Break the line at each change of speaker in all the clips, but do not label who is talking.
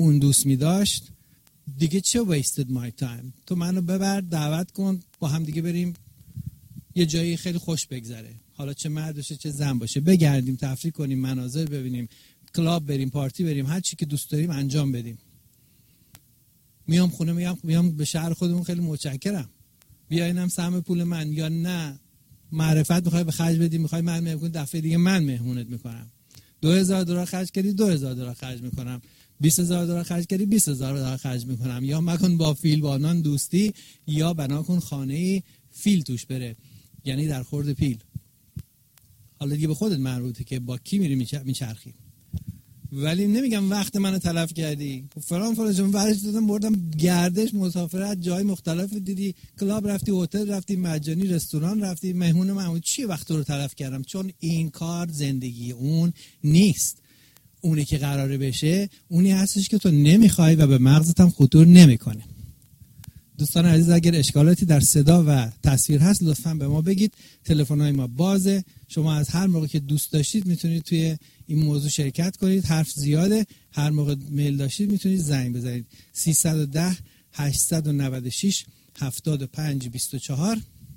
اون دوست می داشت دیگه چه wasted my time. تو منو ببر دعوت کن با هم دیگه بریم یه جایی خیلی خوش بگذره، حالا چه مرد باشه چه زن باشه، بگردیم تفریح کنیم، مناظر ببینیم، کلاب بریم، پارتی بریم، هر چی که دوست داریم انجام بدیم. میام خونه میام به شهر خودمون خیلی متشکرم، بیاینم سهم پول من، یا نه معرفت میخوای به خرج بدی، میخوای من مهمون دفعه دیگه من مهمونت میکنم، $2000 خرج کردی $2000 خرج میکنم، $20000 خرج کردی $20000 خرج میکنم. یا مکن با فیل بانان دوستی، یا بنا کن خانه فیل توش بره، یعنی در خورد پیل. حالا دیگه به خودت مربوطه که با کی میری میچرخی. ولی نمیگم وقت منو تلف کردی، فلان جون ورش دادم بردم گردش مسافرت جای مختلف دیدی، کلاب رفتی، هتل رفتی، مجانی رستوران رفتی، مهمون من چی وقت رو تلف کردم؟ چون این کار زندگی اون نیست. اونی که قراره بشه اونی هستش که تو نمیخوای و به مغزت هم خطور نمیکنه. دوستان عزیز اگر اشکالاتی در صدا و تصویر هست لطفاً به ما بگید. تلفن‌های ما بازه، شما از هر موقع که دوست داشتید میتونید توی این موضوع شرکت کنید. حرف زیاده، هر موقع میل داشتید میتونید زنگ بزنید 310 896 7524.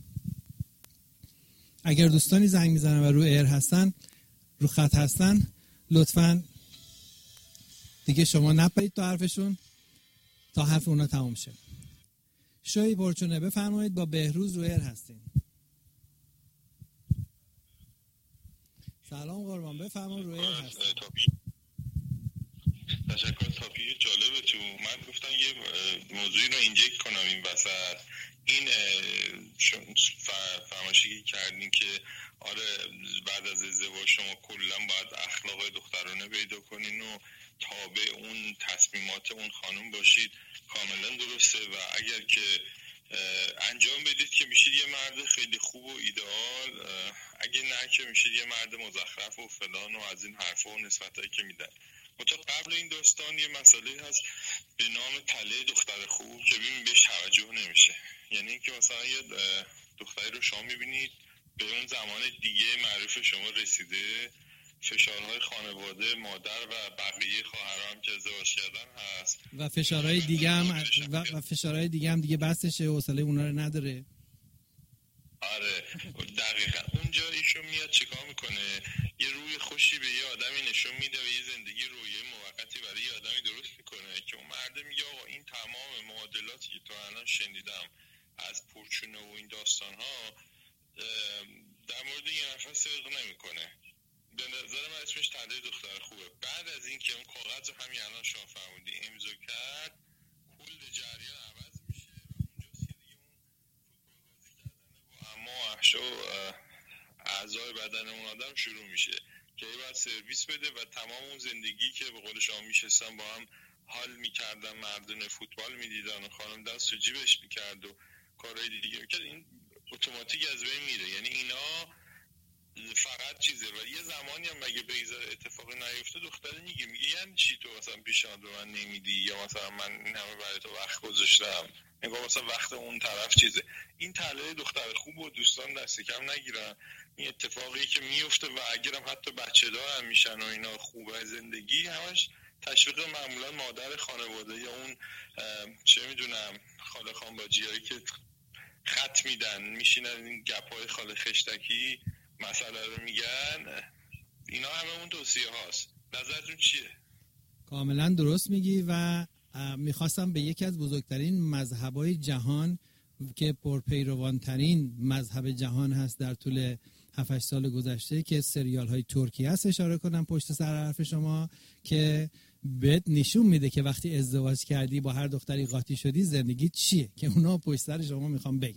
اگر دوستانی زنگ میزنن و رو ایر هستن، رو خط هستن، لطفاً دیگه شما نپرید تو حرفشون تا حرف اونا تموم شه. شوی پرچونه بفرمایید، با بهروز رو ایر هستین. سلام قربان، بفرمایید رو ایر هستین.
تشکر. تاپیک جالبه تو. من گفتم یه موضوعی رو اینجکت کنم این وسط. این فرمایشی کردین که آره بعد از ازدواج شما کلا باید اخلاق دخترانه پیدا کنین و تابع اون تصمیمات اون خانم باشید، کاملا درسته. و اگر که انجام بدید که میشید یه مرد خیلی خوب و ایدئال، اگه نه که میشید یه مرد مزخرف و فلان و از این حرفا و نسبتایی که میدن. منتها قبل این داستان یه مسئله هست به نام تله دختر خوب که ببین بهش توجه نمیشه. یعنی اینکه مثلا یه دختری رو شما میبینید به اون زمان دیگه معروف شما رسیده، فشارهای خانواده، مادر و بقیه خواهرها هم که ازدواج کردن هست
و فشارهای دیگه هم دیگه بسشه، حوصله اونا رو نداره.
آره دقیقاً اونجا ایشون میاد چیکار میکنه؟ یه روی خوشی به یه آدمی نشون میده و یه زندگی رویه موقتی برای یه آدمی درست میکنه که اون مرد میگه آقا این تمام معادلاتی که تا الان شنیدم از پرچونه و این داستان ها در مورد یه نفر صدق نمیکنه. به نظر من اسمش تله دختر خوبه. بعد از این که اون کاغذ رو همین الان شما فرمودی امضا کرد، کل جریان عوض میشه و اونجاست که دیگه اون فوتبال بازی کردن با اما احشا و اعضای بدن اون آدم شروع میشه که باید سرویس بده و تمام اون زندگی که به قول شما میشستن با هم حال میکردن، مردان فوتبال میدیدن و خانم دست تو جیبش میکرد و کارهای دیگه میکرد، این اتوماتیک از بین میره. یعنی اینا فقط چیزه. و یه زمانی هم مگه به ایزا اتفاقی نیفته دختره میگه یعنی چی تو مثلا پیشنهاد به من نمیدی، یا مثلا من این همه برای تو وقت گذاشتم، نگاه مثلا وقت اون طرف چیزه. این تله دختر خوب و دوستان دست کم نگیرن. این اتفاقی که میفته و اگرم حتی بچه دار هم میشن و اینا خوبه زندگی، همش تشویق معمولا مادر خانواده یا اون چه میدونم خاله خانباجیایی که خط میدن میشینن این گپای خاله خشتکی مسئله رو میگن. اینا همه اون توصیه هاست. نظرتون چیه؟
کاملا درست میگی. و میخواستم به یکی از بزرگترین مذهبای جهان که پرپیروانترین مذهب جهان هست در طول 7-8 سال گذشته که سریال های ترکی هست اشاره کنم پشت سر حرف شما، که بهت نشون میده که وقتی ازدواج کردی با هر دختری قاطی شدی زندگی چیه، که اونا پشت سر شما میخوام بگم.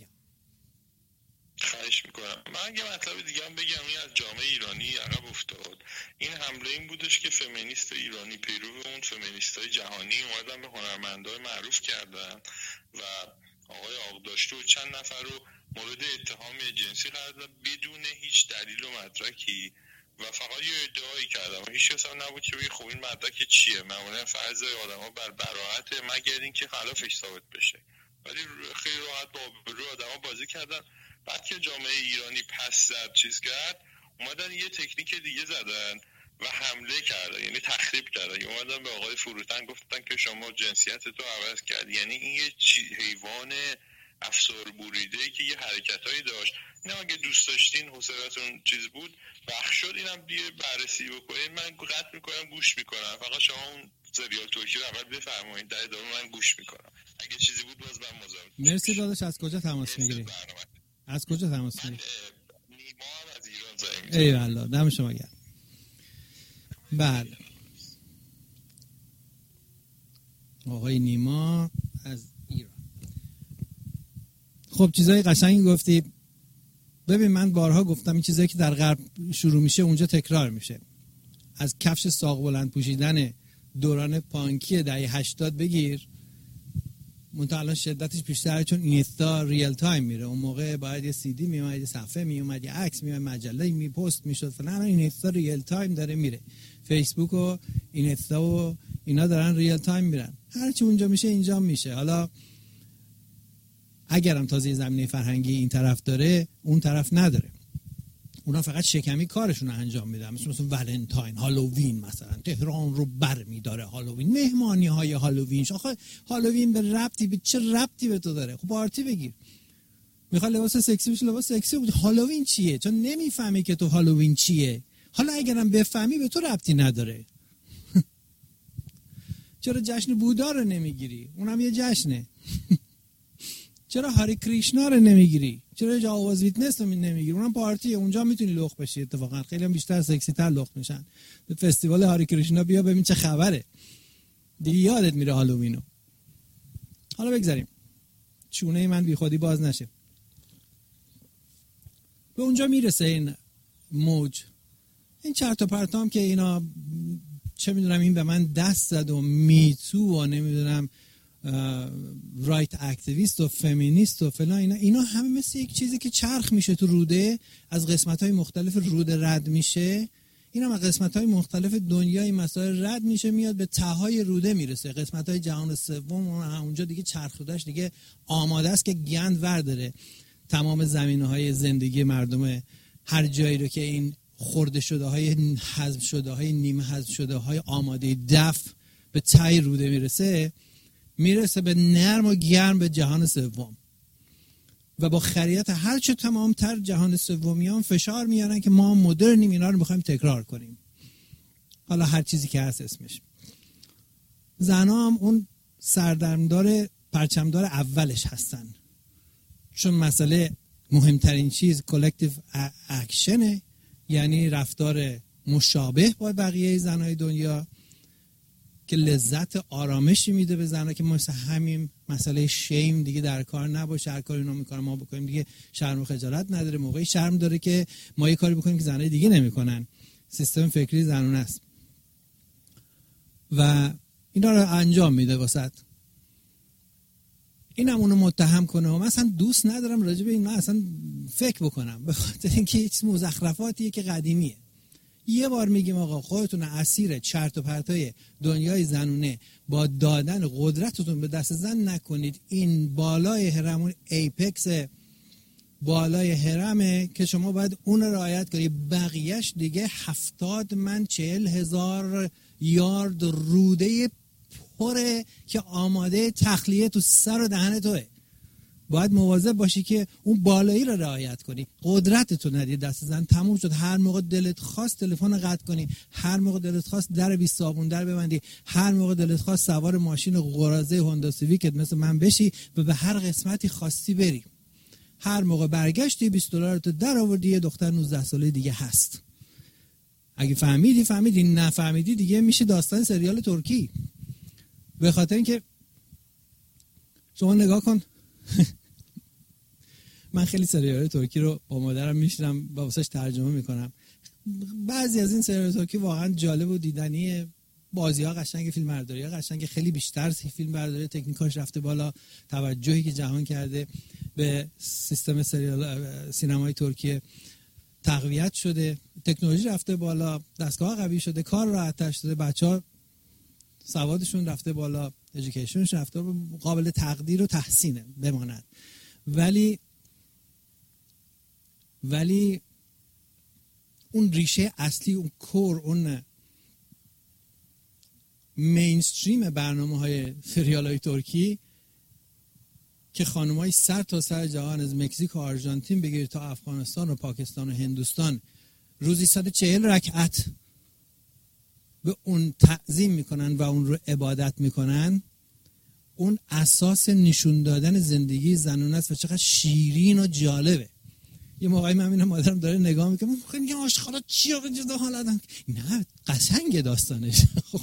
خواهش میکنم. من یه مطلب دیگه هم بگم. این از جامعه ایرانی عقب افتاد. این حمله این بودش که فمینیست ایرانی پیرو اون فمینیستای جهانی اومدن به هنرمندای معروف کردن و آقای آقداشته و چند نفر رو مورد اتهام جنسی قرار دادن بدون هیچ دلیل و مدرکی و فقط یه ادعایی کردم و هیچ کس هم نبود که بگه خب این مدرک چیه. معمولا فرض آدم‌ها بر براءت مگر اینکه خلافش ثابت بشه، ولی خیلی راحت با آبرو آدم‌ها بازی کردن. بعد که جامعه ایرانی پس زد چیز کرد، اومدن یه تکنیک دیگه زدن و حمله کردن، یعنی تخریب کردن. اومدن به آقای فروتن گفتن که شما جنسیت تو عوض کردی. یعنی این یه حیوان افسار بریده که یه حرکتایی داشت. نه اگه دوست داشتین حوصله‌تون چیز بود وقت شد اینم دیگه بررسی بکنید، من قطع میکنم گوش میکنم، فقط شما اون سریال ترکی رو اول بفرمایید، در ادامه من گوش میکنم. اگه چیزی بود باز من مزاحم.
مرسی داداش. از کجا تماس میگیری؟ از کجا تماس میگیری؟
نیما از ایران زنگ میزنم.
ایوالله، دم شما گرم. بله آقای نیما از ایران. خب چیزای قشنگی گفتی. ببین من بارها گفتم این چیزایی که در غرب شروع میشه اونجا تکرار میشه. از کفش ساق بلند پوشیدن دوران پانکی دهه 80 بگیر، منتها الان شدتش بیشتره چون اینستا ریل تایم میره. اون موقع باید یه سی دی میومد، یه صفحه میومد، یه عکس میومد، مجله می پست میشد فلان. اینستا ریل تایم داره میره. فیسبوک و اینستا و اینا دارن ریل تایم میرن. هر چی اونجا میشه اینجا میشه. حالا اگرم تازه زمینه فرهنگی این طرف داره اون طرف نداره، اونا فقط شکمی کارشون رو انجام میدن. مثلا ولنتاین، هالووین، مثلا تهران رو بر میداره هالووین، مهمانی های هالووین. آخه هالووین به ربطی به چه ربطی به تو داره؟ خب پارتی بگیر، میخواد لباس سکسی بشه لباس سکسی بود. هالووین چیه؟ چون نمیفهمی که تو هالووین چیه. حالا اگرم بفهمی به تو ربطی نداره. چرا جشن بودا رو نمیگیری؟ اونم یه جشنه. چرا هاری کریشنا رو نمیگیری؟ چرا جاواز ویتنس رو نمیگیری؟ اونم پارتیه، اونجا میتونی لخت بشی. اتفاقا خیلی هم بیشتر سکسی تر لخت میشن. به فستیوال هاری کریشنا بیا ببین چه خبره. دیگه یادت میره هالووینو. حالا بگذاریم چونه من بی خودی باز نشه. به اونجا میرسه این موج، این چرت و پرتام که اینا چه میدونم این به من دست زد و میتو و نمیدونم رایت اکتیویست و فمینیست و فلان، اینا همه مثل یک چیزی که چرخ میشه تو روده، از قسمت‌های مختلف روده رد میشه. اینا از قسمت‌های مختلف دنیای مسائل رد میشه، میاد به ته‌های روده میرسه. قسمت‌های جهان سوم اونجا دیگه چرخودش دیگه آماده است که گند ورداره تمام زمینه‌های زندگی مردم. هر جایی رو که این خورده شده های حذف شده های نیم حذف شده های آماده دفع به ته روده میرسه به نرم و گرم به جهان سوم. و با خریت هر چه تمامتر جهان سومیان فشار میارن که ما مدرنیم، اینا رو میخوایم تکرار کنیم. حالا هر چیزی که هست اسمش. زنا هم اون سردرمدار پرچمدار اولش هستن، چون مسئله مهمترین چیز کلکتیو اکشنه، یعنی رفتار مشابه با بقیه زنای دنیا که لذت آرامشی میده به زنها که مثل همین مسئله شیم دیگه در کار نباشه. هر کاری اینا میکنن ما بکنیم دیگه شرم و خجالت نداره. موقعی شرم داره که ما یه کاری بکنیم که زنای دیگه نمیکنن. سیستم فکری زنونه است و اینا رو انجام میده واسط. اینم اونو متهم کنه و مثلا دوست ندارم راجع به این اصلا فکر بکنم، به خاطر اینکه هیچ مزخرفاتیه که قدیمیه. یه بار میگیم آقا خودتون اسیر چرت و پرتای دنیای زنونه با دادن قدرتتون به دست زن نکنید. این بالای هرمون ایپکس بالای هرمه که شما باید اون رو رعایت کنید. بقیهش دیگه 70 من 40,000 یارد روده پره که آماده تخلیه تو سر و دهن توه. باید مواظب باشی که اون بالایی رو رعایت کنی. قدرتتو ندی دست زن، تموم شد. هر موقع دلت خواست تلفن رو قطع کنی، هر موقع دلت خواست در 20 صابون در ببندی، هر موقع دلت خواست سوار ماشین قراضه هوندا سیویکت مثل من بشی و به هر قسمتی خواستی بری. هر موقع برگشتی $20 تو در آوردی، یه دختر 19 ساله دیگه هست. اگه فهمیدی، نفهمیدی دیگه میشه داستان سریال ترکی. به خاطر اینکه شما نگاه کن من خیلی سریال ترکی رو با مادرم میشنم و واسش ترجمه میکنم. بعضی از این سریال ترکی واقعا جالب و دیدنیه. بازی‌ها قشنگ، فیلمبرداری‌ها قشنگ، خیلی بیشتر فیلمبرداری تکنیکاش رفته بالا. توجهی که جهان کرده به سیستم سریال سینمای ترکیه تقویت شده، تکنولوژی رفته بالا، دستگاه قوی شده، کار راحت‌تر شده، بچه‌ها سوادشون رفته بالا، ادویکیشنش رفته قابل تقدیر و تحسینه بماند. ولی اون ریشه اصلی، اون کور، اون مینستریم برنامه‌های سریال‌های ترکی که خانم‌های سر تا سر جهان از مکزیک و آرژانتین بگیرید تا افغانستان و پاکستان و هندوستان روزی 140 رکعت به اون تعظیم میکنن و اون رو عبادت میکنن، اون اساس نشون دادن زندگی زنونه است و چقدر شیرین و جالبه. یه موقعی من میبینم مادرم داره نگاه میکنه، من میگم آشغالا چی حال آدم، نه قشنگ داستانش.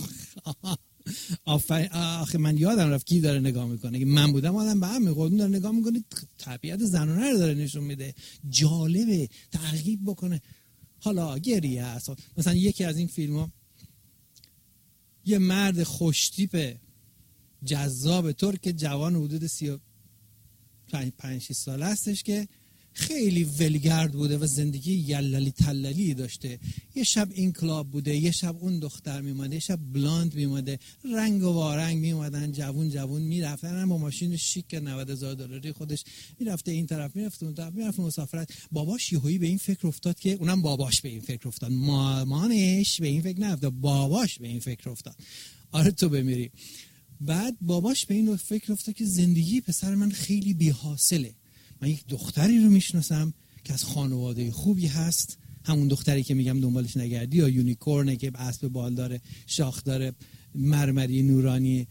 آخه من یادم رفت کی داره نگاه میکنه، که من بودم آدم به هم میخورد، داره نگاه میکنه طبیعت زنانه رو داره نشون میده، جالبه، ترغیب بکنه. حالا گریه است. مثلا یکی از این فیلم ها یه مرد خوشتیپ جذاب ترک جوان حدود 35-6 ساله هستش که خیلی ولگرد بوده و زندگی یللی تللی داشته. یه شب این کلاب بوده، یه شب اون دختر میومده، یه شب بلاند میومده، رنگ و وارنگ میومدن، جوون میرفتن با ماشین شیک $90,000 خودش میرفته این طرف میرفته اون طرف میرفته مسافرت. باباش یهویی به این فکر افتاد که اونم باباش به این فکر افتاد، مامانش به این فکر نرفت، باباش به این فکر افتاد آره تو بمیری. بعد باباش به این فکر افتاد که زندگی پسر من خیلی بی‌حاصله. من یک دختری رو میشناسم که از خانواده خوبی هست، همون دختری که میگم دنبالش نگردی، یا یونیکورنه که اسب بال داره، شاخ داره، مرمری نورانی.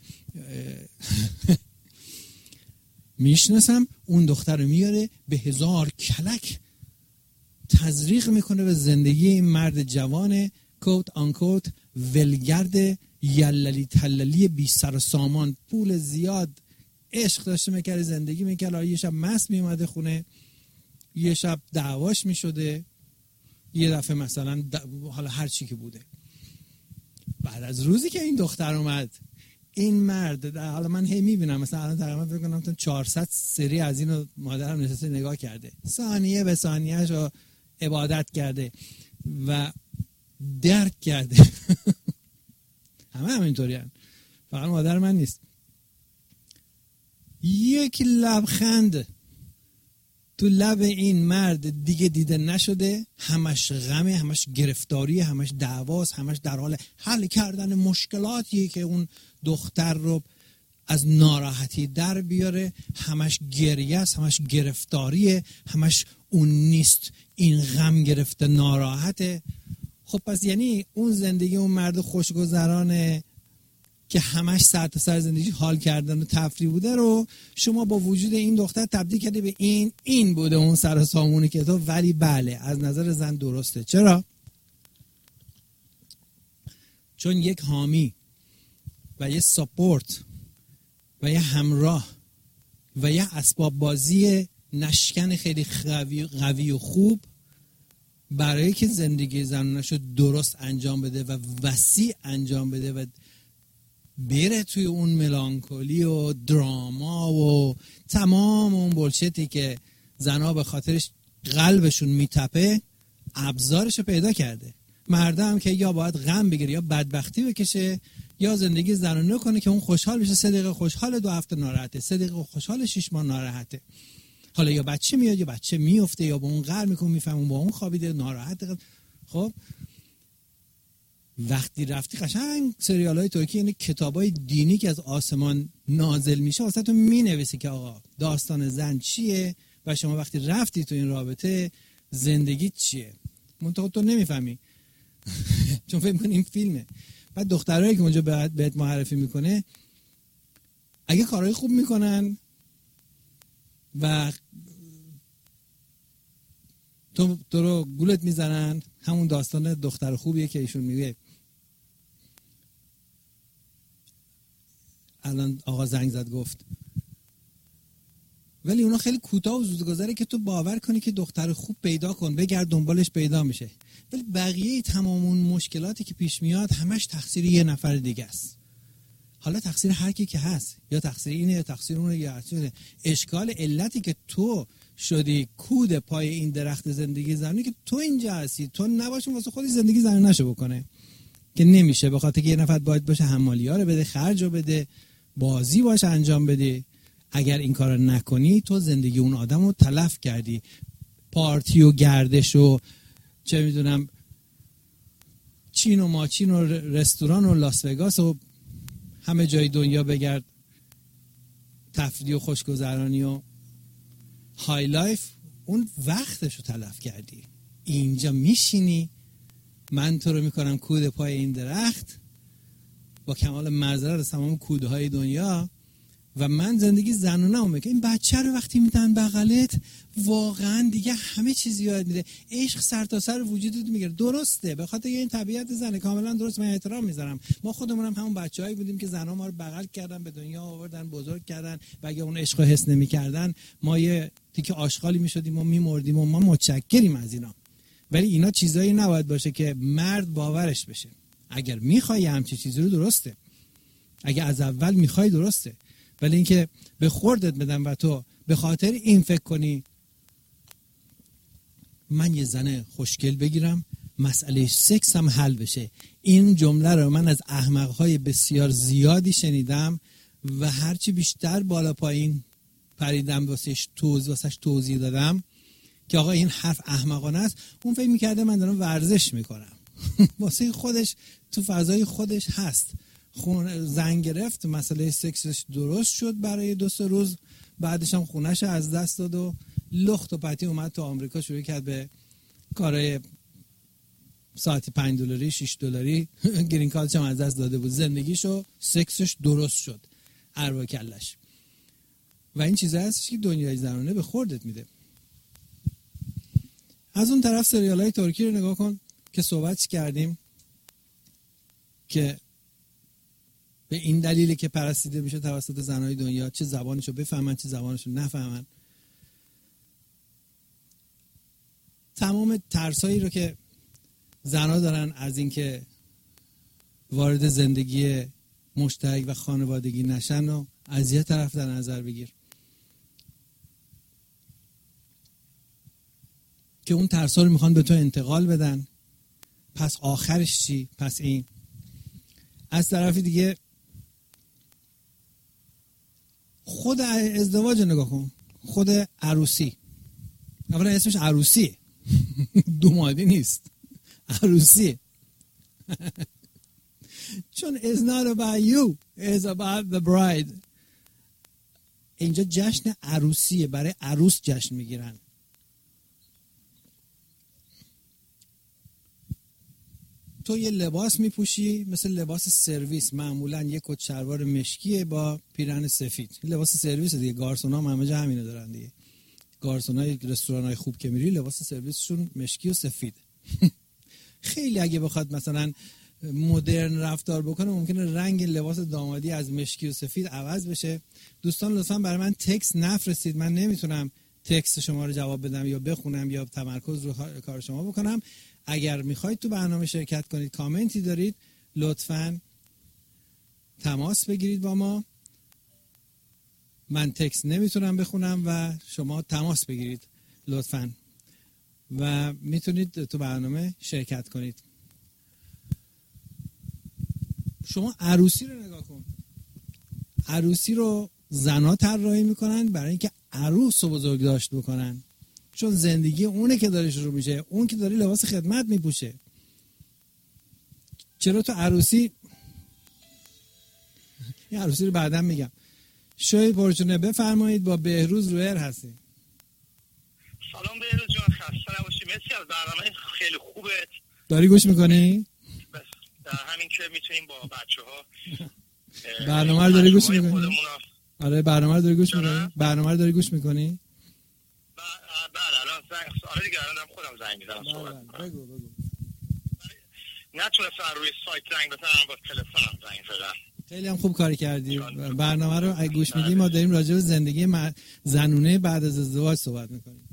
میشناسم اون دختر رو میاره به 1000 کلک تزریق میکنه به زندگی این مرد جوان کوت آنکوت ولگرد یللی تللی بی سر و سامان، پول زیاد، عشق داشته میکرد، زندگی میکرد. یه شب مست میومده خونه، یه شب دعواش میشده، یه دفعه مثلا حالا هر چی که بوده. بعد از روزی که این دختر اومد، این مرد، حالا من هی میبینم مثلا الان تقریبا فکر کنم تا 400 سری از اینو مادرم نشسته نگاه کرده، ثانیه به ثانیه‌اش رو عبادت کرده و درک کرده. همه همینطوری هستن، فقط مادر من نیست. یک لبخند تو لب این مرد دیگه دیده نشده، همش غمه، همش گرفتاری، همش دعواست، همش در حال حل کردن مشکلاتیه که اون دختر رو از ناراحتی در بیاره، همش گریه است، همش گرفتاریه، همش اون نیست، این غم گرفته ناراحته. خب پس یعنی اون زندگی اون مرد خوشگذرانه که همش سر تا سر زندگی حال کردن و تفریح بوده رو شما با وجود این دختر تبدیل کرده به این بوده اون سر و سامونی که تو. ولی بله از نظر زن درسته. چرا؟ چون یک حامی و یه ساپورت و یه همراه و یه اسباب بازی نشکن خیلی قوی و خوب برای که زندگی زنانش رو درست انجام بده و وسیع انجام بده و بره توی اون ملانکولی و دراما و تمام اون بولشتی که زنها به خاطرش قلبشون میتپه، ابزارش رو پیدا کرده. مردم که یا باید غم بگیره یا بدبختی بکشه یا زندگی زنانه کنه که اون خوشحال بشه، 3 دقیقه خوشحال، 2 هفته ناراحته، 3 دقیقه خوشحال، 6 ماه ناراحته. حالا یا بچه میاد یا بچه میفته یا با اون قهر میکنه، میفهمون با اون خوابیده ناراحته. خب وقتی رفتی قشنگ سریال‌های ترکی، یعنی کتابای دینی که از آسمان نازل میشه واسه تو مینویسه که آقا داستان زن چیه و شما وقتی رفتی تو این رابطه زندگی چیه. منتها تو نمیفهمی چون فکر می‌کنی این فیلمه. بعد دخترایی که اونجا بهت معرفی میکنه اگه کارهای خوب میکنن و تو رو گولت میزنن، همون داستان دختر خوبیه که ایشون میگه. الان آقا زنگ زد گفت، ولی اونا خیلی کوتاه و زودگذره که تو باور کنی که دختر خوب پیدا کن، بگرد دنبالش پیدا میشه. ولی بقیه تمام اون مشکلاتی که پیش میاد همش تقصیر یه نفر دیگه است. حالا تقصیر هر کی که هست، یا تقصیر اینه یا تقصیر اونه یا هرچی. اشکال علتی که تو شدی کود پای این درخت زندگی زنی که تو اینجا هستی، تو نباشی واسه خودی زندگی زنی نشو بکنه که نمیشه، به خاطر که یه نفر باید باشه حمالی‌ها رو بده، خرج رو بده، بازی باشه انجام بده. اگر این کار نکنی تو زندگی اون آدم رو تلف کردی. پارتی و گردش و چه میدونم چین و ماچین و رستوران و لاس وگاس و همه جای دنیا بگرد، تفریح و خوشگذرانی و های لایف، اون وقتشو تلف کردی. اینجا میشینی، من تو رو میکنم کود پای این درخت با کمال معذرت از تمام کوده های دنیا و من زندگی زنونه‌مو میگم. این بچه رو وقتی میدن بغلت واقعا دیگه همه چیز یاد میده، عشق سرتاسر وجودت میگیره. درسته، به خاطر این طبیعت زنه، کاملا درست، من احترام میذارم. ما خودمون هم همون بچه‌هایی بودیم که زنا ما رو بغل کردن، به دنیا آوردن، بزرگ کردن و اگه اون عشق رو حس نمی‌کردن ما یه تیکه آشغالی میشدیم و میمردیم و ما متشکریم از اینا. ولی اینا چیزایی نباید باشه که مرد باورش بشه. اگر میخوای همچین چیزی رو درسته، اگه از اول میخوای درسته، ولی اینکه به خوردت بدم و تو به خاطر این فکر کنی من یه زن خوشگل بگیرم مسئله سکس هم حل بشه. این جمله رو من از احمقهای بسیار زیادی شنیدم و هرچی بیشتر بالا پایین پریدم واسش توضیح دادم که آقا این حرف احمقانه است، اون فکر میکرده من دارم ورزش میکنم. واسه خودش تو فضای خودش هست. زن گرفت، مسئله سکسش درست شد برای 2-3 روز، بعدش هم خونش از دست داد و لخت و پتی اومد تو آمریکا، شروع کرد به کارهای ساعتی $5 $6 گرین کارتش هم از دست داده بود، زندگیشو سکسش درست شد، اروا کلش. و این چیزا هستش که دنیای زنانه به خوردت میده. از اون طرف سریالای ترکی رو نگاه کن که صحبت کردیم که به این دلیلی که پرستیده میشه توسط زنای دنیا، چه زبانشو بفهمن چه زبانشو نفهمن. تمام ترسایی رو که زنا دارن از اینکه وارد زندگی مشترک و خانوادگی نشن و از یه طرف در نظر بگیر که اون ترسا رو میخوان به تو انتقال بدن. پس آخرش چی؟ پس این. از طرف دیگه خود ازدواج نگاه کن، خود عروسی. اولا اسمش عروسیه، دومادی نیست، عروسیه. چون it's not about you, it's about the bride. اینجا جشن عروسیه، برای عروس جشن میگیرن. تو یه لباس میپوشی مثل لباس سرویس، معمولا یه کت شلوار مشکیه با پیراهن سفید. لباس سرویس دیگه، گارسونا هم همه جا همینو دارن دیگه. گارسونای رستورانای خوب که میری لباس سرویسشون مشکی و سفید. خیلی اگه بخواد مثلا مدرن رفتار بکنه ممکنه رنگ لباس دامادی از مشکی و سفید عوض بشه. دوستان لطفا برای من تکست نفرستید، من نمیتونم تکست شما رو جواب بدم یا بخونم یا تمرکز رو کار شما بکنم. اگر میخواید تو برنامه شرکت کنید، کامنتی دارید، لطفاً تماس بگیرید با ما. من تکست نمیتونم بخونم و شما تماس بگیرید لطفاً و میتونید تو برنامه شرکت کنید. شما عروسی رو نگاه کن. عروسی رو زنا طراحی میکنن برای اینکه عروس رو بزرگ داشت بکنن، چون زندگی اونه که داره شروع میشه، اون که داره لباس خدمت میپوشه. چرا تو عروسی، این عروسی رو بعدا میگم. شوی پرچونه بفرمایید، با بهروز رویر هستیم.
سلام بهروز جان، خسته نباشی. مرسی از برنامه خیلی خوبه.
داری گوش میکنی؟
در همین که میتونیم با بچه‌ها
برنامه رو داری گوش میکنی؟ آره برنامه رو داری گوش میکنی؟ برنامه رو داری گوش میکنی؟
بله الان آره دیگه الان خودم زنگ میزنم صحبت.
بگو.
نتونستم روی سایت زنگ بزنم، با تلفنم زنگ زدم.
خیلی هم خوب کاری کردی. برنامه رو اگه گوش میدی ما داریم راجع به زندگی زنونه بعد از ازدواج صحبت میکنیم.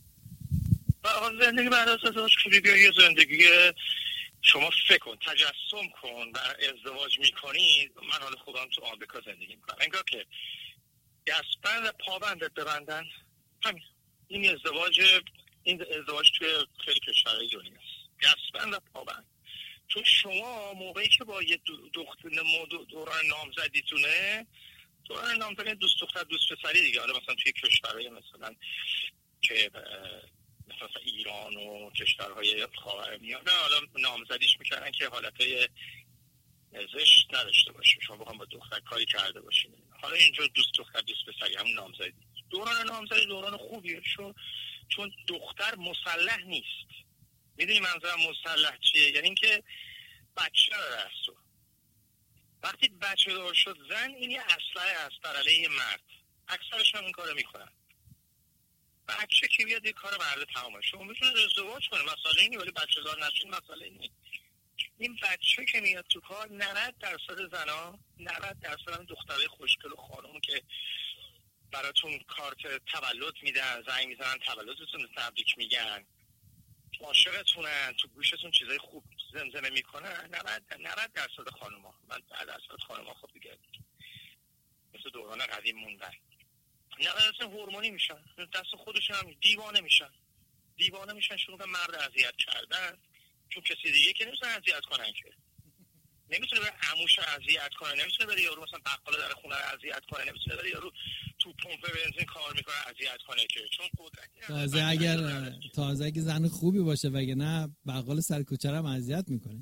زندگی بعد از ازدواج خیلی یه زندگی شما فکر کن، تجسم کن و ازدواج میکنی. من حال خودم تو آمریکا زندگی میکنم، انگار که دستبند پابندت ببندن. همین این ازدواج توی خیلی کشورهای دنیا است، دستبند پابند. چون شما موقعی که با یه دوران نامزدیتونه، دوران نامزدی دوست دختر دوست پسری دیگه، حالا مثلا توی کشورهای مثلا که مثلا ایران و کشورهای خاورمیانه حالا نامزدیش میکردن که حالتهای
زشت نداشته باشه، شما بخوام با دختر کاری کرده باشین. حالا اینجا دوست دختر دوست پسری همون نامزدی، دوران نامزدی دوران خوبیه، چون دختر مسلح نیست. میدونی منظورم مسلح چیه؟ یعنی اینکه بچه داره از تو. وقتی بچه دار شد زن، این یه اسلحه است بر علیه مرد. اکثرش هم این کارو میکنن. بچه که بیاد یه کار مرد تمامه. شما میتونید ازدواج کنید، مسئله اینه، ولی بچه دار نشین مسئله اینه. این بچه که میاد تو کار 90% زنا، 90% هم دخترای خوشگل و خانم که براتون کارت تولد میدن، زنگ میزنن تولدتون رو تبریک میگن، عاشقتونن، تو گوشتون چیزای خوب زمزمه میکنن، 90% خانوما. من 10% خانوما خب دیگه مثل دوران قدیم موندن. 90% هورمونی میشن، دست خودشون هم دیوانه میشن، شروع به مرد اذیت کردن. چون کسی دیگه که نمیتونه اذیت کنن، که نمیتونه بره عموش اذیت کنه، نمیتونه بره یارو مثلا بقال در خونه رو اذیت کنه، نمیتونه بره یارو تو پمپ بنزین کار میکنه اذیت کنه، که چون قدرتی
تازه اگه زن خوبی باشه، وگه نه بقال سر کوچه رو هم اذیت میکنه.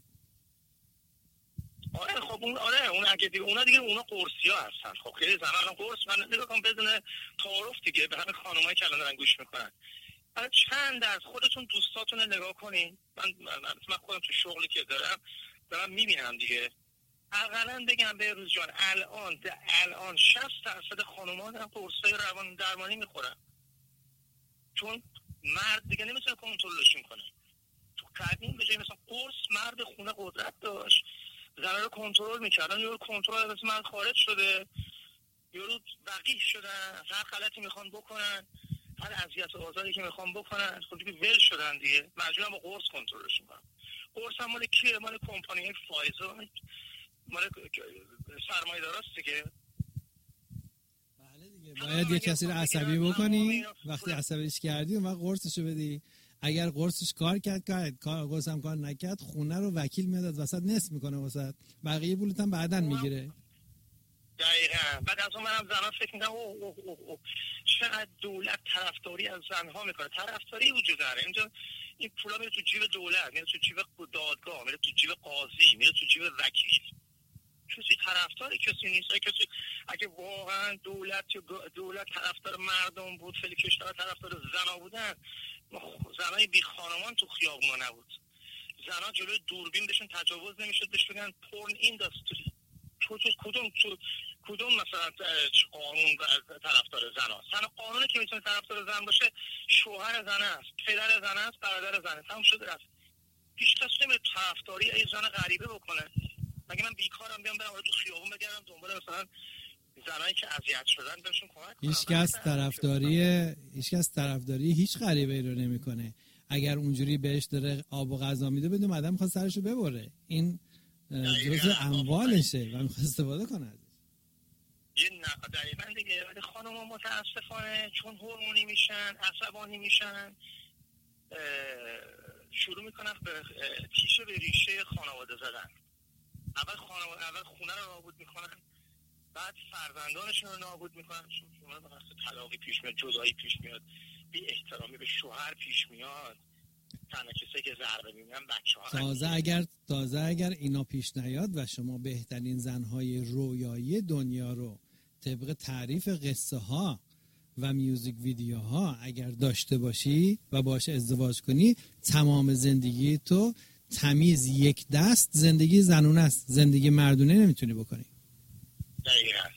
آره خب اون اگه دیگه اونا قرصیا هستن. خب خیلی زنا الان قرص من نمیگم بدون تعارف دیگه به همه خانمایی که الان دارن گوش میکنن، حالا چند از خودتون دوستاتون رو نگاه کنین. من خودم تو شغلی که دارم میبینم دیگه. اقلا بگم به روز جان الان 60% خانوما دارن قرصای روان درمانی میخورن، چون مرد دیگه نمیتونه کنترلشون کنه. تو قدیم به جای مثلا قرص مرد خونه قدرت داشت، زنها رو کنترل میکردن. یارو کنترل از مرد خارج شده، یارو وقیح شدن، هر غلطی میخوان بکنن، هر اذیت و آزاری که میخوام بکنن، خود دیگه ول شدن دیگه، مجبورم با قرص کنترلشون کنم. قرص هم مال کیه؟ مال کمپانی فایزر، مال سرمایه‌داراست دیگه.
بله دیگه، باید یه کسی رو عصبی بکنی، وقتی عصبیش کردی اون وقت قرصشو بدی. اگر قرصش کار کرد، قرص هم کار نکرد، خونه رو وکیل میاد از وسط نصف میکنه وسط، بقیه پولت هم بعدن میگیره.
دقیقاً. بعد از اون منم زنان فکر میکنم چقدر دولت طرفداری از زنها میکنه. طرفداری وجود داره اینجا، این پولا میره تو جیب دولت، میره تو جیب دادگاه، میره تو جیب قاضی، میره تو جیب وکیل. کسی طرفدار کسی نیست. کسی اگه واقعا دولت طرفدار مردم بود، خیلی کشورها طرفدار زنا بودن، زنای بی خانمان تو خیابونا نبود. زنا جلوی دوربین بهشون تجاوز نمیشد، بهش بگن پورن اینداستری. کدوم مثلا قانون طرفدار زن هست؟ قانونی که میتونه طرفدار زن باشه شوهر زن است، پدر زن است، برادر زن است، تموم شده رفت. هیچ کس نمیره طرفداری ای زن غریبه بکنه. مگه من بیکارم بیام برم تو خیابون بگردم دنبال مثلا زنایی که اذیت شدن بهشون کمک کنم؟
هیچ کس طرفداری هیچ غریبه‌ای رو نمیکنه. اگر اونجوری بهش داره آب و غذا میده، بدون آدم میخواد سرشو ببره. این جزء اموالشه و میخواد استفاده کنه ازش.
یه دقیقاً دیگه. ولی خانم‌ها متاسفانه چون هورمونی میشن، عصبانی میشن، شروع میکنن به تیشه به ریشه خانواده زدن. اول خونه رو نابود میکنن، بعد فرزندانشون رو نابود میکنن. چون شما وقتی طلاقی پیش میاد، جدایی پیش میاد، بی احترامی به شوهر پیش میاد، تنها کسی که ضربه میبینن بچه‌ها.
تازه اگر اینا پیش نیاد و شما بهترین زنهای رویایی دنیا رو طبق تعریف قصه ها و میوزیک ویدیوها اگر داشته باشی و باشه ازدواج کنی، تمام زندگی تو تمیز یک دست زندگی زنونه است، زندگی مردونه نمیتونی بکنی.
دقیقاً.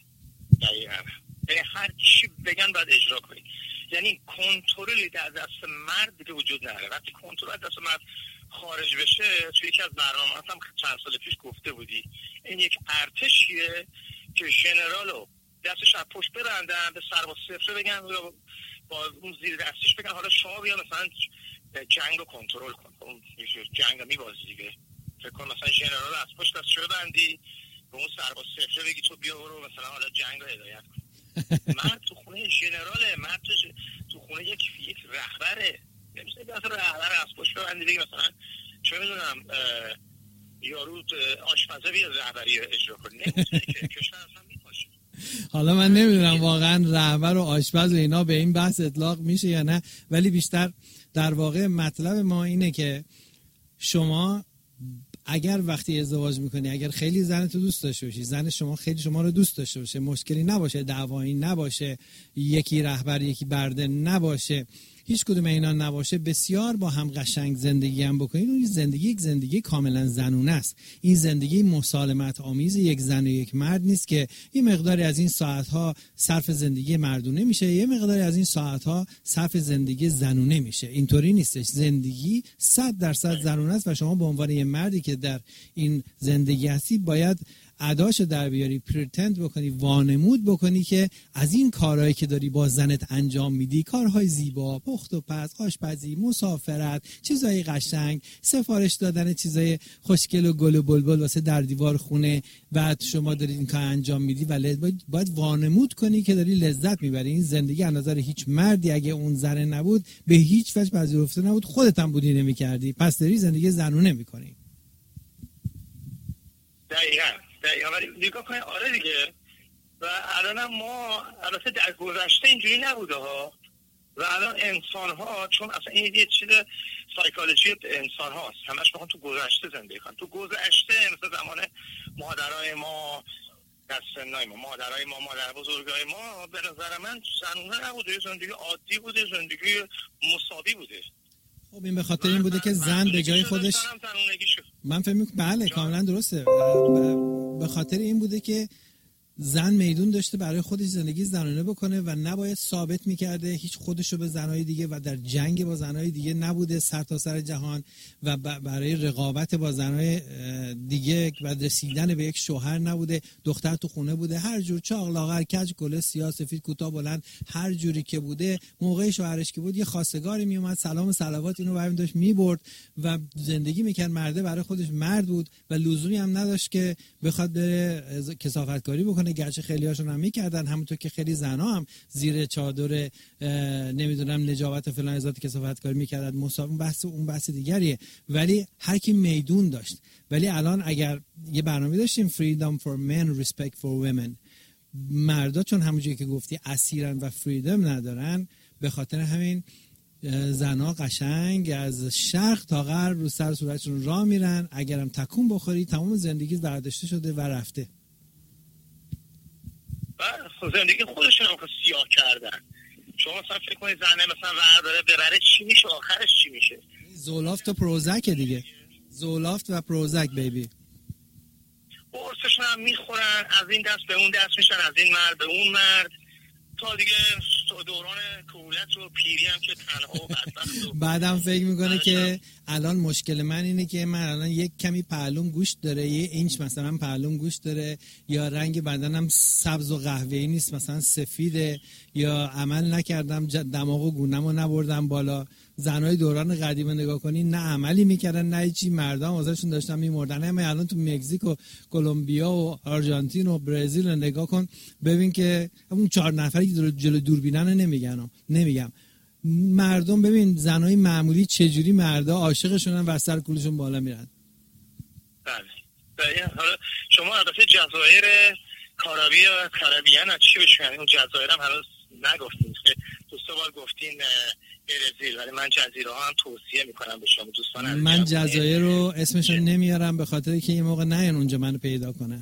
هر چی بگن باید اجرا کنی. یعنی کنترلی در دست مرد دیگه وجود نداره. وقتی کنترل از دست مرد خارج بشه، توی یکی از برنامه‌ها هم چند سال پیش گفته بودی، این یک ارتشیه که ژنرالو دستش از پشت برندن، به سرباز صفر بگن یا با اون زیر دستش بگن حالا شما بیا مثلا جنگ رو کنترل کن. اون جنگ رو میبازی دیگه. فکر کن مثلا ژنرال از پشت دستش ببندی، به اون سرباز صفر بگی تو بیا برو مثلا حالا جنگ رو هدایت کن. مرد تو خونه ژنراله، مرد تو خونه یک رهبره. نمیشه دست رهبر از پشت ببندی بگی مثلا چه میدونم یارو آشپزه بیا رهبری اجرا کنی. نمیشه که کشور اصلا میپاشه.
حالا من نمیدونم واقعا رهبر و آشپز و اینا به این بحث اطلاق میشه یا نه، ولی بیشتر در واقع مطلب ما اینه که شما اگر وقتی ازدواج میکنی، اگر خیلی زنتو دوست داشته باشی، زن شما خیلی شما رو دوست داشته باشه، مشکلی نباشه، دعوایی نباشه، یکی رهبر یکی برده نباشه، هیچ کدوم اینا نباشه، بسیار با هم قشنگ زندگی هم بکنید، اون زندگی یک زندگی کاملا زنونه است. این زندگی مسالمت آمیز یک زن و یک مرد نیست که یه مقداری از این ساعت‌ها صرف زندگی مردونه میشه، یه مقداری از این ساعت‌ها صرف زندگی زنونه میشه. اینطوری نیستش. زندگی 100% زنونه است و شما به عنوان یه مردی که در این زندگی هستی باید اداشو در بیاری، پرتند بکنی، وانمود بکنی که از این کارهایی که داری با زنت انجام میدی، کارهای زیبا، پخت و پز، آشپزی، مسافرت، چیزای قشنگ، سفارش دادن چیزای خوشگل و گل و بلبل واسه در دیوار خونه، بعد شما داری این کار انجام میدی ولی باید وانمود کنی که داری لذت میبری. این زندگی از نظر هیچ مردی اگه اون زن نبود به هیچ وجه پذیرفته نبود، خودت هم بودی نمیکردی، پس داری زندگی زنونه میکنی.
دقیقا ولی نگاه کنید، آره دیگه. و الان ما البته در گذشته اینجوری نبوده ها، و الان انسان ها، چون اصلا این یه چیز سایکولوژی انسان هاست، همش میخوان تو گذشته زندگی کنن. تو گذشته مثل زمان مادرای ما، دستنای ما، مادرای ما، مادر بزرگای ما، به نظر من زنونه نبوده، زندگی عادی بوده، زندگی مساوی بوده.
خب این به خاطر این بوده که زن به جای خودش، من فکر میکنم بله کاملا درسته، به خاطر این بوده که زن میدون داشته برای خودش زندگی زنانه بکنه و نباید ثابت میکرده هیچ خودشو به زنای دیگه و در جنگ با زنای دیگه نبوده سر تا سر جهان و برای رقابت با زنای دیگه و رسیدن به یک شوهر نبوده. دختر تو خونه بوده، هر جور چاق لاغر کج کله سیاه سفید کوتاه بلند هر جوری که بوده، موقع شوهرش که بود یه خواستگاری میومد سلام و صلوات اینو برمی داشت میبرد و زندگی میکرد. مرده برای خودش مرد بود و لزومی هم نداشت که بخواد بره کثافتکاری بکنه، گرچه خیلی هاشون هم میکردن، همونطور که خیلی زنا هم زیر چادر نمیدونم نجابت فلان ازات کثافتکاری میکردن. اون بحث دیگریه، ولی هر کی میدون داشت. ولی الان اگر یه برنامه داشتیم freedom for men respect for women، مردا چون همونجوری که گفتی اسیرن و فریدم ندارن، به خاطر همین زنا قشنگ از شرق تا غرب رو سر صورتشون راه میرن، اگرم تکون بخوری تمام زندگی برداشته شده و رفته.
زندگی خودشون هم سیاه کردن. شما مثلا فکر کنید زنه مثلا ورداره ببره چی میشه، آخرش چی میشه؟
زولافت و پروزک دیگه، زولافت و پروزک بیبی.
قرصشون هم میخورن، از این دست به اون دست میشن، از این مرد به اون مرد، تا دیگه دوران کهولت و پیری هم که تنها و بدبخت.
بعدم فکر میکنه که الان مشکل من اینه که من الان یک کمی پهلوم گوشت داره، یه اینچ مثلا پهلوم گوشت داره، یا رنگ بدنم سبز و قهوه‌ای نیست مثلا سفیده، یا عمل نکردم دماغ و گونه‌مو نبردم بالا. زنای دوران قدیم نگاه کنی نه عملی میکردن نه چی، مردان واسهشون داشتن میمردن. همه الان تو مکزیک و کلمبیا و آرژانتین و برزیل نگاه کن ببین که اون 4 نفری که جلو دوربینن نمیگم مردم، ببین زنای معمولی چجوری مردا عاشقشونن و سر کولشون بالا میرن.
بله. حالا شما البته جزایر کارابیان چی بشه، اون جزایر هم هنوز نگفتین، دو سه بار گفتین برزیل، ولی من جزیره ها هم توصیه میکنم به شما دوستان.
من جزایر رو اسمشو نمیارم به خاطر که یه موقع نیان اونجا منو پیدا کنن.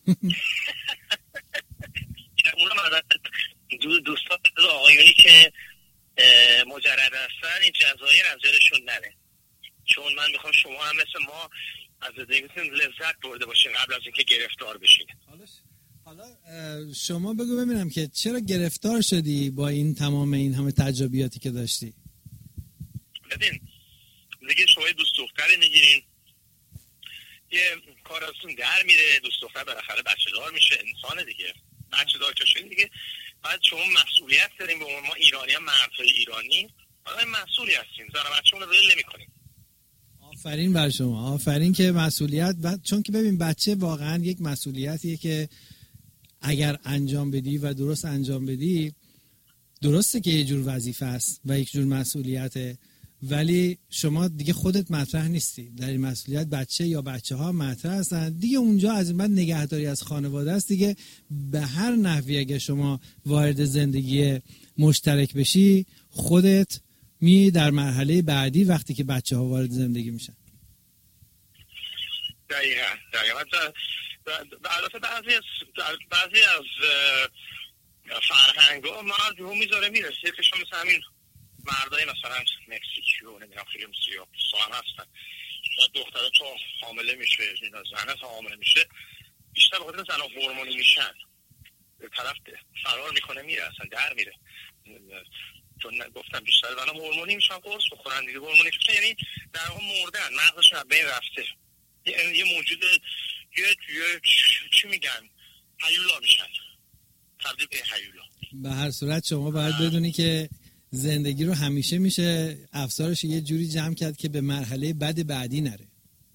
دوستان آقایونی که مجرد هستن این جزایر از جلشون نره، چون من میخوام شما هم مثل ما از زندگیتون لذت برده باشین قبل از اینکه گرفتار بشین.
حالا شما بگو ببینم که چرا گرفتار شدی با این تمام این همه تجربیاتی که داشتی؟
ببین دیگه شما دوست دختری میگیرین، یه کار ازتون در میره، دوست دختر بالاخره بچه دار میشه، انسان دیگه، بچه دار که شدین دیگه بعد شما مسئولیت دارین. به ما ایرانی هم مردهای ایرانی حالا مسئولی هستیم، زن و بچه‌مون رو ول نمی‌کنیم.
آفرین بر شما، آفرین که مسئولیت چون که ببین بچه واقعا یک مسئولیتیه که اگر انجام بدی و درست انجام بدی، درسته که یه جور وظیفه است و یک جور مسئولیته، ولی شما دیگه خودت مطرح نیستی در این مسئولیت، بچه یا بچه ها مطرح هستن دیگه. اونجا از این بعد نگهداری از خانواده است دیگه. به هر نحوی اگه شما وارد زندگی مشترک بشی، خودت می در مرحله بعدی وقتی که بچه ها وارد زندگی میشن.
دقیقاً. البته بعضی از فرهنگ‌ها ما میذاره میرسه که شما مثلا همین مردای مثلا مکزیکی و نمیدونم خیلی سیاه پوستان هستن، دختره تو حامله میشه، زنه تا حامله میشه بیشتر به خاطر زنها هورمونی میشن، به طرف فرار میکنه میره، اصلا در میره. چون گفتم بیشتر زنها هورمونی میشن، قرص بخورن دیگه هورمونی میشن، یعنی در واقع مردن، مغزشون از بین رفته، یه موجود یه چی میگن هیولا میشن، تبدیل به هیولا.
به هر صورت شما باید بدونی که زندگی رو همیشه میشه افسارش یه جوری جمع کرد که به مرحله بعدی نره.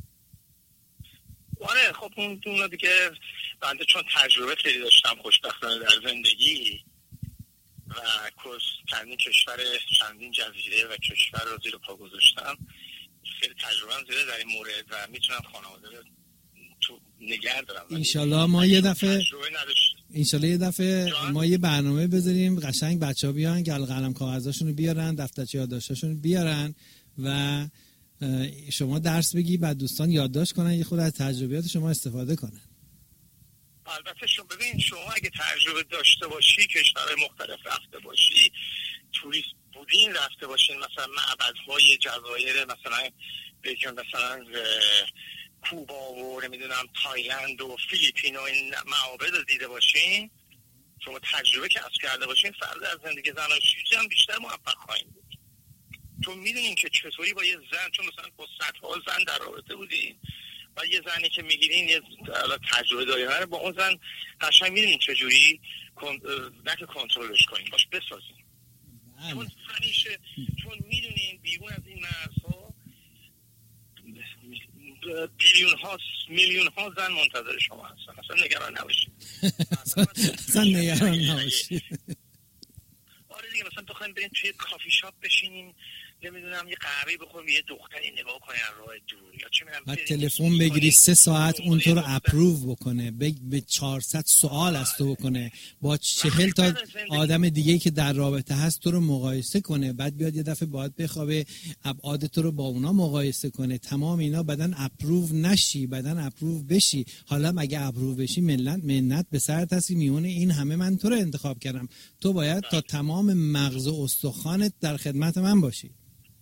آره خب اون دیگه بنده چون تجربه خیلی داشتم خوشبختانه در زندگی و چندین کشور، چندین جزیره و کشور رو زیر پا گذاشتم، خیلی تجربه هم زیاده در این مورد و میتونم خانواده رو تو نگه دارم.
انشالله ما یه دفعه ما یه برنامه بذاریم قشنگ بچه‌ها بیان قلم کاغذاشون رو بیارن، دفترچه یادداشتاشون رو بیارن و شما درس بگی، بعد دوستان یادداشت کنن، یه خورده از تجربیات شما استفاده کنن.
البته ببین شما اگه تجربه داشته باشی، کشورهای مختلف رفته باشی، توریست بودین رفته باشین، مثلا معبدهای جزایر مثلا بگم مثلا کوبا و نمیدونم تایلند و فیلیپین و این معابد رو دیده باشین، شما تجربه که کسب کرده باشین، فرد از زندگی زناشویی هم بیشتر موفق خواهید بود. چون میدونین که چطوری با یه زن، چون مثلا با صدها زن در رابطه بودین و یه زنی که میگیرین یه تجربه داره با اون زن قشنگ میدونین چجوری نه که کنترلش کنین، باش بسازین. چون همیشه چون میدونین بیرون از این مرزها میلیون ها زن منتظر شما هستن، اصلا نگران نباشید.
اصلا نگران نباشید.
آره دیگه، مثلا بخوایم بریم توی کافی شاپ بشینیم، نمیدونم یه قهوه بخوریم، یه دختری نگاه کنه از راه دور، یا چه میدونم
بعد تلفن بگیری 3 ساعت اون تو رو اپروو بکنه، به 400 سوال از تو بکنه، با 40 تا آدم دیگه که در رابطه هست تو رو مقایسه کنه، بعد بیاد یه دفعه باید بخوابه ابعاد تو رو با اونا مقایسه کنه، تمام اینا بدن اپروو نشی، بدن اپروو بشی. حالا مگه اپروو بشی منت به سرت هستی، میونه این همه من تو رو انتخاب کردم، تو باید تا تمام مغز و استخوانت در خدمت من باشی.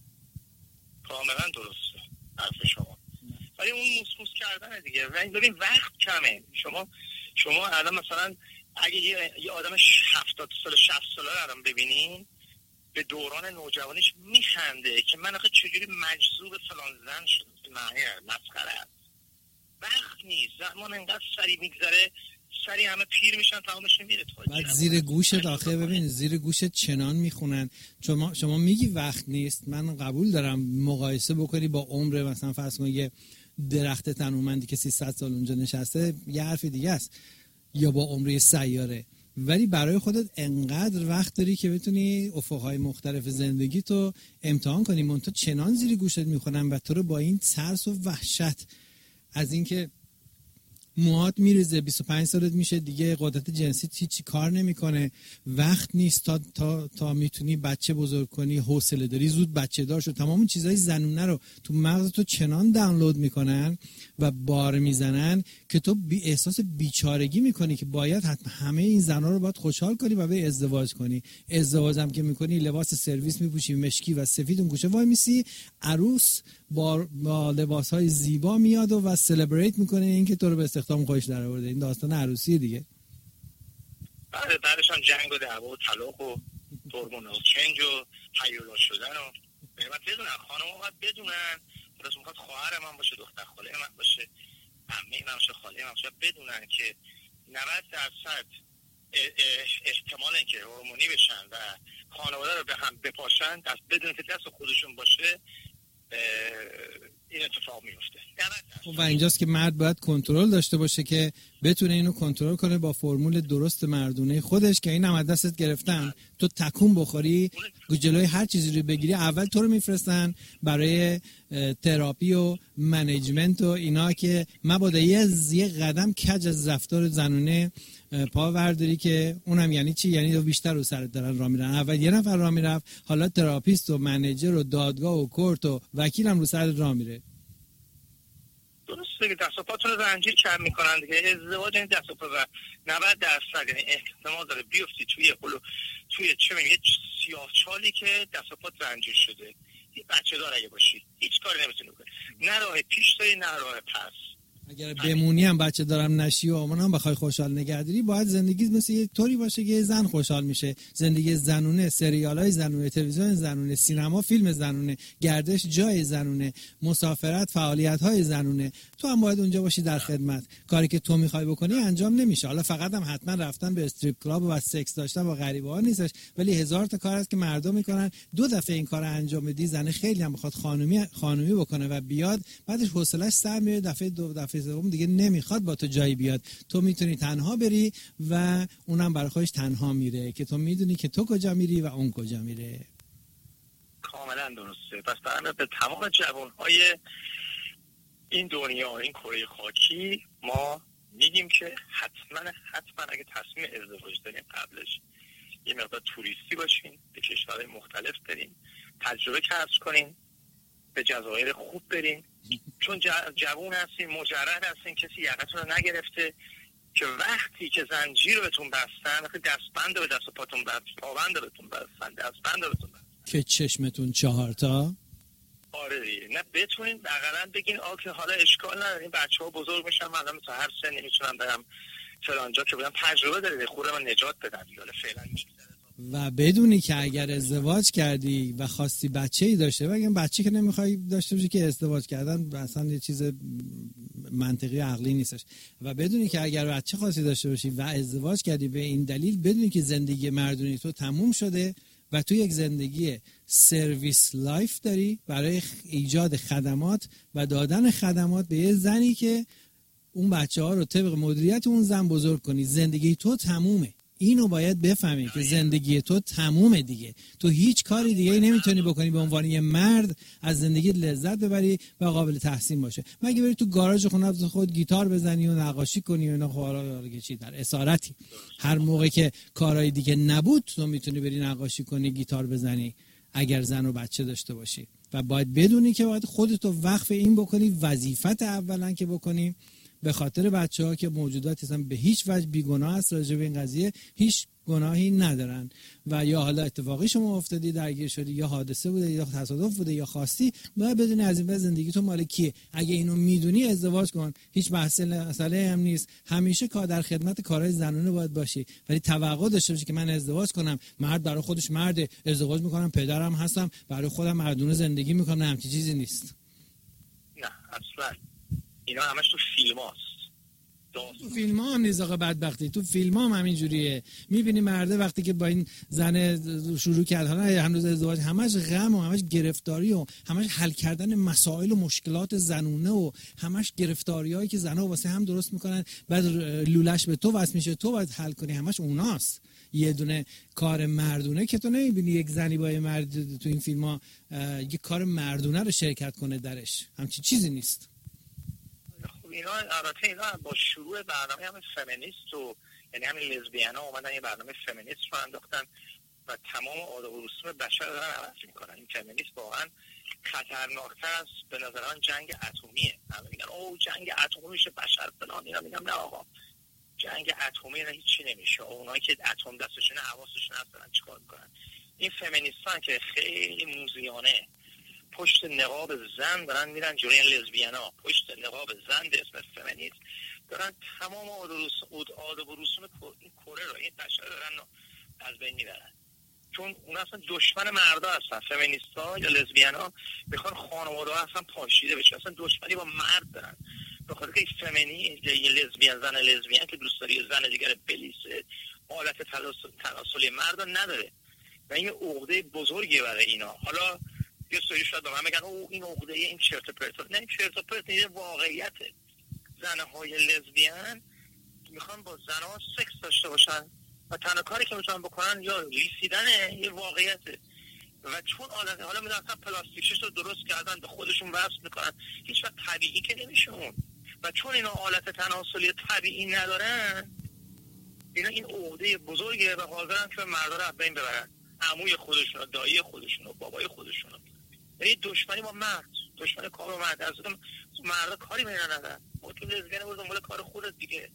کاملا درسته حرف شما، ولی اون موسموس کردن دیگه. ببین وقت کمه. شما الان مثلا اگه یه آدم 70 سال 60 ساله الان ببینین، به دوران نوجوانیش میخنده که من آخه چجوری مجذوب فلان زن شدم. مسخره است. وقت نیست، زمان انقدر سریع میگذره، سریع همه پیر میشن، تمامش میره.
بعد زیر گوشت آخه ببین زیر گوشت چنان میخونن. شما میگی وقت نیست، من قبول دارم مقایسه بکنی با عمر، مثلا فرض کن یه درخت تنومندی که 300 سال اونجا نشسته یه حرف دیگه است، یا با عمر سیاره، ولی برای خودت انقدر وقت داری که بتونی افقهای مختلف زندگی تو امتحان کنی. منتها چنان زیر گوشت میخونن و تو رو با این ترس و وحشت از اینکه موهات میریزه، 25 سالت میشه دیگه قدرت جنسی هیچی کار نمیکنه، وقت نیست تا میتونی بچه بزرگ کنی، حوصله داری زود بچه دار شو، تمام چیزای زنونه رو تو مغز تو چنان دانلود میکنن و بار میزنن که تو احساس بیچارگی میکنی که باید حتما همه این زنا رو باید خوشحال کنی و به ازدواج کنی. ازدواج هم که میکنی لباس سرویس میپوشی مشکی و سفید، اون گوشه وای میسی، عروس با لباسهای زیبا میاد و سلبریت میکنه اینکه تو رو به استخدام خودش در آورده. این داستان عروسی دیگه.
بعدش هم جنگ و دعوا و طلاق و هورمون چنج و هیولا شدن و باید بدونن، خانم‌ها باید بدونن، خودشون میخواد خواهر من باشه، دختر خاله من باشه، عمه من باشه، خاله من باشه، بدونن که 90% احتمال اینکه هورمونی بشن و خانواده رو به هم بپاشن، بدون که دست خودشون باشه این اتفاق میفته.
و اینجاست که مرد باید کنترل داشته باشه که بتونه اینو کنترل کنه با فرمول درست مردونه خودش، که این هم از دستت گرفتن، تو تکون بخوری جلوی هر چیزی رو بگیری، اول تو رو میفرستن برای تراپی و منیجمنت و اینا که مبادا یه قدم کج از رفتار زنونه پا ورداری، که اونم یعنی چی؟ یعنی دو بیشتر رو سرت دارن راه میرن. اول یه نفر راه میرفت، حالا تراپیست و منیجر و دادگاه و کورت و وکیل هم رو سرت راه میره.
درسته. درسته که دست و پاتون رو زنجیر کم میکنن دیگه. ازدواج این دست و پا 90% یعنی احتمال داره بیفتی توی چه میگه یه سیاهچالی که دست و پات زنجیر شده. یه بچه دار اگه باشی هیچ کاری نمیتونی بکنی، نه راه پیش داری نه راه پس.
اگر بمونی هم بچه دارم نشی و آمان هم بخوای خوشحال نگهداری، باید زندگی مثل یه طوری باشه که زن خوشحال میشه. زندگی زنونه، سریالای زنونه، تلویزیون زنونه، سینما فیلم زنونه، گردش جای زنونه، مسافرت فعالیت‌های زنونه. تو هم باید اونجا باشی در خدمت. کاری که تو میخوای بکنی انجام نمیشه. حالا فقط هم حتما رفتن به استریپ کلاب و سکس داشتن با غریبه‌ها نیستش، ولی هزار تا کار هست که مردم میکنن. 2 دفعه این کارو انجام بدی، زن خیلی هم بخواد خانومی بکنه و بیاد، بعدش حوصله‌اش سر میره، دفعه سوم دیگه نمیخواد با تو جایی بیاد. تو میتونی تنها بری و اونم برای خودش تنها میره که تو میدونی که تو کجا میری و اون کجا میره.
کاملا درسته. پس برای به تمام جوانهای این دنیا، این کره خاکی، ما میگیم که حتما اگه تصمیم ازدواج داریم قبلش یه مقدار توریستی باشین، به کشورهای مختلف بریم، تجربه کسب کنین، به جزایر خوب برین، چون جوون هستین، مجرد هستین، کسی یقتون رو نگرفته که وقتی که زنجیر رو بهتون بستن، وقتی دستبند رو به دست و پاتون بستن، پابند رو بهتون بستن، دستبند رو بهتون بستن
که چشمتون 4 تا
آره دیگه، نه بتونین بغلن بگین که حالا اشکال نداره، این بچه‌ها بزرگ میشن، من الان تا هر سنی میتونم برم فلانجا که بودم تجربه داره خوره من نجات بدم دیگه. فعلا
و بدونی که اگر ازدواج کردی و خواستی بچه‌ای داشته، بگم بچه‌ای که نمیخوای داشته باشی که ازدواج کردن اصلا یه چیز منطقی عقلی نیستش. و بدونی که اگر بچه خواستی داشته باشی و ازدواج کردی به این دلیل، بدونی که زندگی مردونی تو تموم شده و تو یک زندگی سرویس لایف داری برای ایجاد خدمات و دادن خدمات به یه زنی که اون بچه‌ها رو طبق مدیریت اون زن بزرگ کنی. زندگی تو تمومه. اینو باید بفهمی که زندگی تو تمومه دیگه. تو هیچ کاری دیگه نمیتونی بکنی به عنوان یه مرد از زندگی لذت ببری و قابل تحسین باشه، مگه بری تو گاراژ خونه خود گیتار بزنی و نقاشی کنی و اینا. خب چی در اسارتی. هر موقع که کارهای دیگه نبود تو میتونی بری نقاشی کنی، گیتار بزنی، اگر زن و بچه داشته باشی. و باید بدونی که باید خودتو وقف این بکنی، وظیفت اولا که بکنی، به خاطر بچه‌ها که موجوداتی هستن به هیچ وجه بیگناه است، راجع به این قضیه هیچ گناهی ندارن و یا حالا اتفاقی شما افتادی درگیر شدی، یا حادثه بوده، یا تصادف بوده، یا خواستی، باید بدونی از این به زندگی تو مال کیه. اگه اینو میدونی ازدواج کن، هیچ مسئله هم نیست. همیشه کار در خدمت کارهای زنانه باید باشی، ولی توقع داشته باشی که من ازدواج کنم، مرد برای خودش مرده، ازدواج میکنم، پدرم هستم، برای خودم مردونه زندگی میکنم. نه، همچین چیزی نیست.
نه اصلا اینا همش تو فیلم هاست.
تو فیلم ها هم نیست آقا، بدبختی تو فیلم ها هم همینجوریه. میبینی مرده وقتی که با این زن شروع کرد، حالا هنوز ازدواج، همش غم و همش گرفتاری و همش حل کردن مسائل و مشکلات زنونه و همش گرفتاری هایی که زنها واسه هم درست میکنن، بعد لولش به تو واسه میشه، تو باید حل کنی، همش اوناست. یه دونه کار مردونه که تو نمیبینی یک زنی با یه مرد تو این فیلم ها یه کار مردونه رو شرکت کنه درش، همچین چیزی نیست.
اینا البته اینا با شروع برنامه همین فمینیست و یعنی همین لزبیانا اومدن یه برنامه فمینیست رو انداختن و تمام آداب و رسوم بشر رو دارن عوض میکنن. این فمینیست واقعا خطرناکتر از به نظر من جنگ اتمیه. همه میگن اوه جنگ اتمی میشه بشر فلان، اینا میگم نه آقا، جنگ اتمی نه هیچی نمیشه. اونایی که اتم دستشونه حواسشون هست دارن چیکار میکنن. این فمینیستان که خیلی موزیانه پشت نقاب زن دارن میرن جلوی لزبیانا، پشت نقاب زن به اسم فمینیست دارن تمام آداب و رسوم این کره رو، این بشر دارن از بین میبرن. چون اون اصلا دشمن مردا هستن. فمینیستا یا لزبیانا میخوان خانواده ها اصلا پاشیده بشه، اصلا دشمنی با مرد دارن. به خاطر که فمینی یه لزبیان، زن لزبیان که دوست داره زن دیگه بلیسه، حالت تناسلی مردا نداره و این عقده بزرگی برای اینا. حالا یه سری شاید به من بگن او این عقده این چرت و پرت، نه این چرت و پرت، این واقعیته. زنهای لزبیان میخوان با زنها سکس داشته باشن و تنها کاری که میتونن بکنن یا لیسیدنه، یه واقعیته. و چون عادت حالا میدونن پلاستیکش رو درست کردن به خودشون وصل میکنن، هیچ وقت طبیعی که نمیشه اون. و چون اینا حالت تناسلی طبیعی ندارن، اینا این عقده بزرگه و حاضرن که مردا رو از بین ببرن، عموی خودشون، دایی خودشون، بابای خودشون. یعنی دشمنی با مرد، دشمنی کار با مرد. از اون مردا کاری می‌ندارن. تو لزبیان برو دنبال کار خودت دیگه.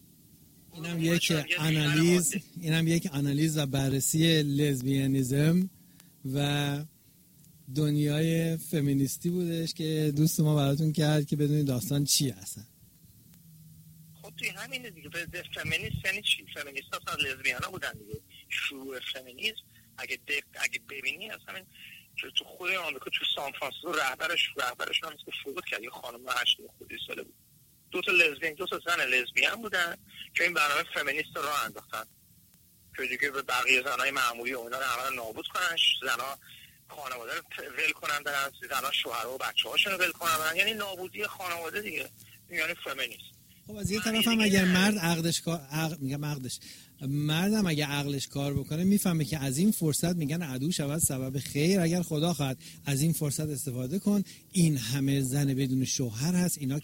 اینم یک آنالیز و بررسی لزبیانیسم و دنیای فمینیستی بودش که دوست ما براتون کرد که بدونید داستان چیه اصلا.
خب توی همینه دیگه. فمینیست یعنی چی؟ فمینیست اصلا لزبیانا بودن دیگه. شروع فمینیسم اگه ببینی اصلا تو خود آمریکا تو سان فرانسیسکو رهبرش هم که فوت کرد، یه خانم 80 ساله بود. دو تا زن لزبیان بودن که این برنامه فمینیست رو انداختن که دیگه به بقیه زنای معمولی و اینا رو عملا نابود کنن، زنا خانواده رو ول کنن، برن زنا شوهر و بچه‌هاشون رو ول کنن، یعنی نابودی خانواده دیگه، یعنی فمینیست.
خب از یه طرف هم اگر مردم اگه عقلش کار بکنه میفهمه که از این فرصت میگن عدو شود سبب خیر، اگر خدا خواهد از این فرصت استفاده کن. این همه زن بدون شوهر هست، اینا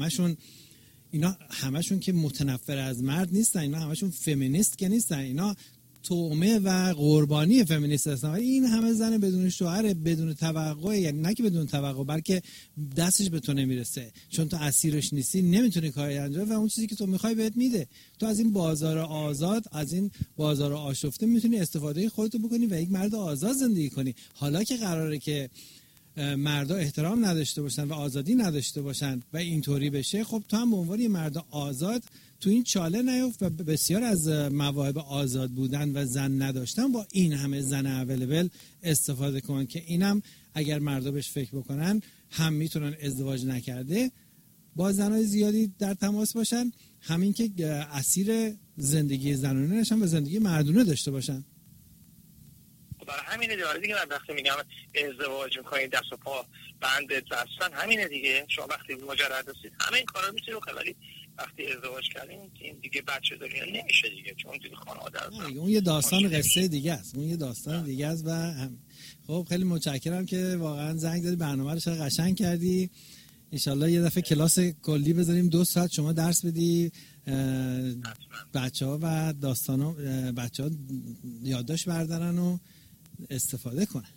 همشون که متنفر از مرد نیستن، اینا همشون فمینیست که نیستن، اینا تومه و قربانی فمینیست هستن. این همه زن بدون شوهر بدون توقع، یعنی نه که بدون توقع بلکه دستش به تو نمیرسه، چون تو اسیرش نیستی نمیتونی کاری انجام و اون چیزی که تو میخوای بهت میده. تو از این بازار آزاد، از این بازار آشفته میتونی استفاده خودتو بکنی و یک مرد آزاد زندگی کنی. حالا که قراره که مردا احترام نداشته باشن و آزادی نداشته باشن و اینطوری بشه، خب تو هم به عنوان یه مرد آزاد تو این چاله نیفت و بسیار از مواهب آزاد بودن و زن نداشتن با این همه زن اویلیبل استفاده کن که اینم اگر مردا بهش فکر بکنن هم میتونن ازدواج نکرده با زنای زیادی در تماس باشن، همین که اسیر زندگی زنانه نشن و زندگی مردونه داشته باشن.
برای همینه دیگه من وقتی میگم ازدواج میکنید دست و پا بند بستن، همینه دیگه. شما وقتی مجرد هستید همه این کارا میتونید بکنید، ولی وقتی ازدواج کردین این دیگه بچه دارین نمیشه دیگه، چون دیگه خانواده هست.
اون یه داستان قصه دیگه است، و خب خیلی متشکرم که واقعا زنگ زدی، برنامه رو چقدر قشنگ کردی. انشالله یه دفعه کلاس کلی بذاریم 2 ساعت شما درس بدی، بچه‌ها و داستانا بچه‌ها یادداشت بردارن و استفاده کنن.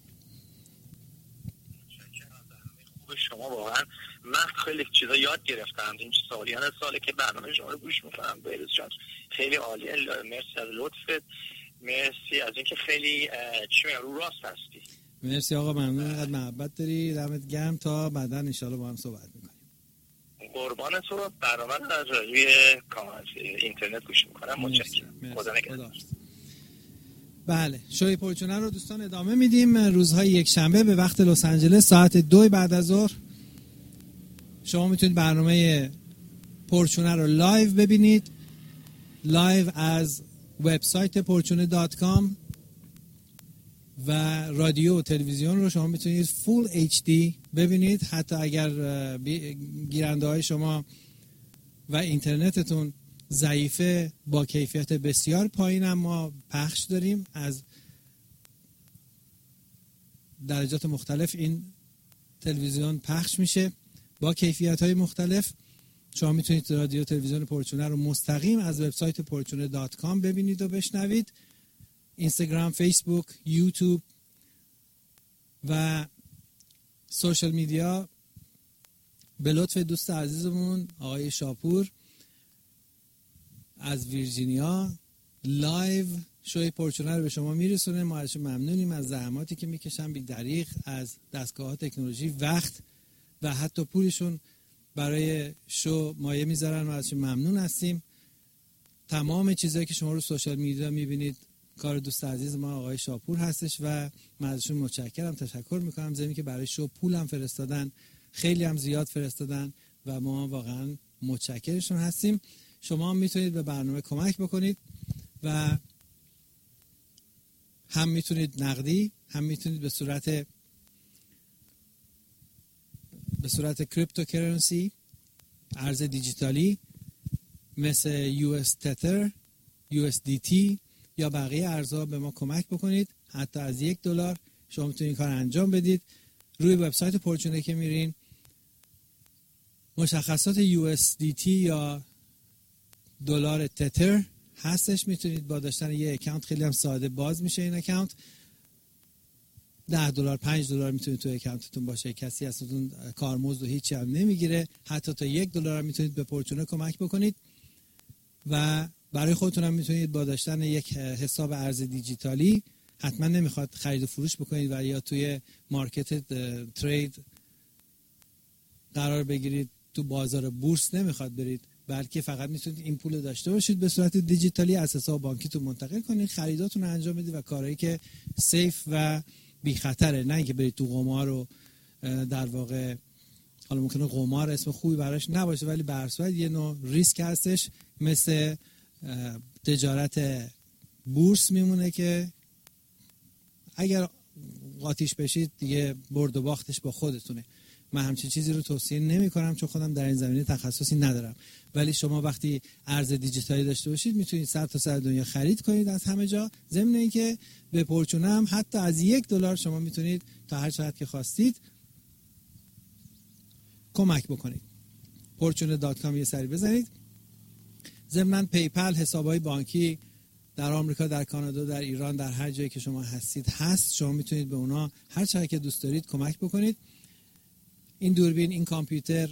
شما واقعا من خیلی چیزا یاد گرفتم این سالی که برنامه شما رو گوش میکنم. بهروز جان خیلی عالیه، مرسی از لطفت، مرسی از اینکه خیلی رو راست هستی.
مرسی آقا، ممنون، اینقدر محبت داری، دمت گرم. تا بعدا ان شاءالله با هم صحبت میکنیم.
قربان تو. برنامه رو از روی اینترنت گوش میکنم. متشکرم. خدا نگهدار.
بله، شوی پرچونه رو دوستان ادامه میدیم. روزهای یک شنبه به وقت لس آنجلس ساعت 2 بعد از ظهر شما میتونید برنامه پرچونه رو لایو ببینید، لایو از وبسایت porchune.com و رادیو و تلویزیون رو شما میتونید فول HD ببینید. حتی اگر گیرنده های شما و اینترنتتون ضعیفه، با کیفیت بسیار پایین هم ما پخش داریم از درجات مختلف. این تلویزیون پخش میشه با کیفیت های مختلف. شما میتونید رادیو تلویزیون پرچونه رو مستقیم از وبسایت porchune.com ببینید و بشنوید. اینستاگرام، فیسبوک، یوتیوب و سوشال میدیا به لطف دوست عزیزمون آقای شاپور از ویرجینیا لایو شوی پرچونه رو به شما میرسونه. ما ازش ممنونیم، از زحماتی که میکشن بی دریغ، از دستگاه ها، تکنولوژی، وقت و حتی پولشون برای شو مایه میذارن. ما ازش ممنون هستیم. تمام چیزایی که شما رو سوشال میدیا میبینید کار دوست عزیز ما آقای شاپور هستش و من ازشون متشکرم، تشکر میکنم. زمین که برای شو پول هم فرستادن، خیلی هم زیاد فرستادن و ما واقعا متشکرشون هستیم. شما هم میتونید به برنامه کمک بکنید و هم میتونید نقدی، هم میتونید به صورت کریپتوکرنسی، ارز دیجیتالی مثل US تتر، USDT یا بقیه ارزها به ما کمک بکنید. حتی از $1 شما میتونید این کار انجام بدید. روی وبسایت پرچونه که میرین مشخصات USDT یا دلار تتر هستش، میتونید با داشتن یه اکانت، خیلی هم ساده باز میشه این اکانت. $10 $5 میتونید تو اکانتتون باشه، کسی ازتون کارمزد و هیچی هم نمیگیره، حتی تا $1 میتونید به پورچونه کمک بکنید و برای خودتون هم میتونید با داشتن یک حساب ارز دیجیتالی، حتما نمیخواد خرید و فروش بکنید و یا توی مارکت ترید قرار بگیرید، تو بازار بورس نمیخواد برید، بلکه فقط میتونید این پول داشته باشید به صورت دیجیتالی از حساب بانکیتون منتقل کنید، خریداتون رو انجام بدید و کارهایی که سیف و بی خطره، نه اینکه برید تو قمار و در واقع حالا ممکنه قمار اسم خوبی براش نباشه ولی به هر صورت یه نوع ریسک هستش، مثل تجارت بورس میمونه که اگر قاطیش بشید دیگه برد و باختش با خودتونه. من همچین چیزی رو توصیه نمی کنم چون خودم در این زمینه تخصصی ندارم، ولی شما وقتی ارز دیجیتالی داشته باشید میتونید سر تا سر دنیا خرید کنید از همه جا، ضمن اینکه به پورچونه هم حتی از $1 شما میتونید تا هر چقدر که خواستید کمک بکنید. fortune.com یه سری بزنید. ضمن پیپل، حسابهای بانکی در آمریکا، در کانادا، در ایران، در هر جایی که شما هستید هست، شما میتونید به اونا هر چقدر که دوست دارید کمک بکنید. این دوربین، این کامپیوتر،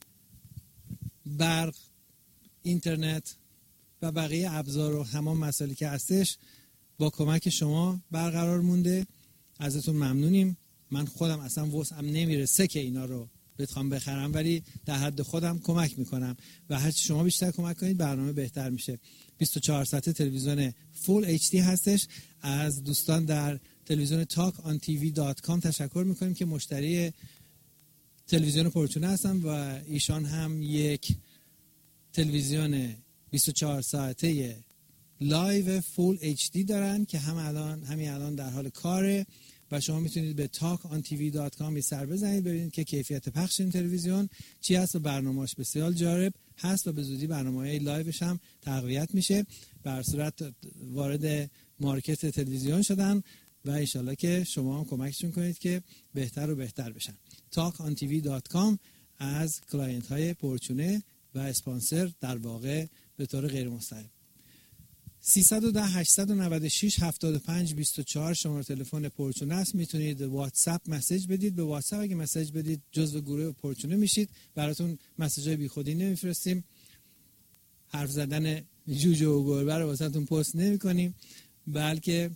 برق، اینترنت و بقیه ابزار و تمام مسائلی که هستش با کمک شما برقرار مونده. ازتون ممنونیم. من خودم اصلا وسعم نمیرسه که اینا رو بخوام بخرم، ولی در حد خودم کمک میکنم و هرچی شما بیشتر کمک کنید برنامه بهتر میشه. 24 ساعته تلویزیون فول HD هستش. از دوستان در تلویزیون talkontv.com تشکر میکنیم که مشتری تلویزیون پورچونه هستن و ایشان هم یک تلویزیون 24 ساعته لایو فول HD دارن که همین الان در حال کاره و شما میتونید به talkontv.com سر بزنید ببینید که کیفیت پخش این تلویزیون چی هست و برنامه‌اش بسیار جالب هست و به زودی برنامه‌های لایوش هم تقویت میشه. به هر صورت وارد مارکت تلویزیون شدن و انشالله که شما هم کمکشون کنید که بهتر و بهتر بشن. talkontv.com از کلاینت های پورچونه و اسپانسر در واقع به طور غیر مستقیم. 310 896 75 24 شماره تلفن پورچونه است. میتونید واتساپ مسیج بدید. به واتساپ اگه مسیج بدید جزو گروه پورچونه میشید. براتون مسیجای بیخودی نمیفرستیم. حرف زدن جوجه و گربه رو واسهتون پست نمی‌کنیم، بلکه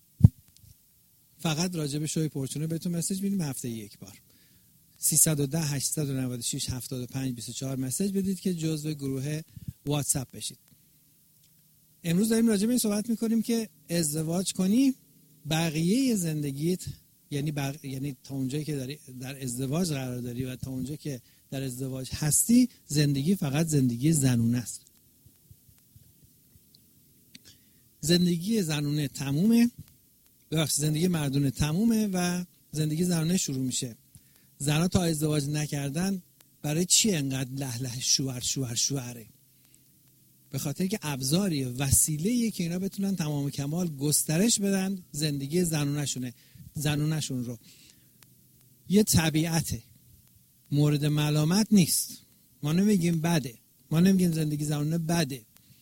فقط راجع به شوی پورچونه بهتون مسیج میدیم هفته یک بار. 310 896 75 24 مسیج بدید که جزو گروه واتساپ بشید. امروز داریم راجع به این صحبت میکنیم که ازدواج کنی بقیه زندگیت، یعنی تا اونجایی که در ازدواج قرار داری و تا اونجایی که در ازدواج هستی، زندگی فقط زندگی زنونه است. زندگی زنونه تمومه، زندگی مردونه تمومه و زندگی زنونه شروع میشه. زنها تا ازدواج نکردن برای چی انقدر له شوهره؟ به خاطر که ابزاری وسیله‌ایه که اینا بتونن تمام کمال گسترش بدن زندگی زنونشون رو. یه طبیعته، مورد ملامت نیست. ما نمیگیم بده، ما نمیگیم زندگی زنونه بده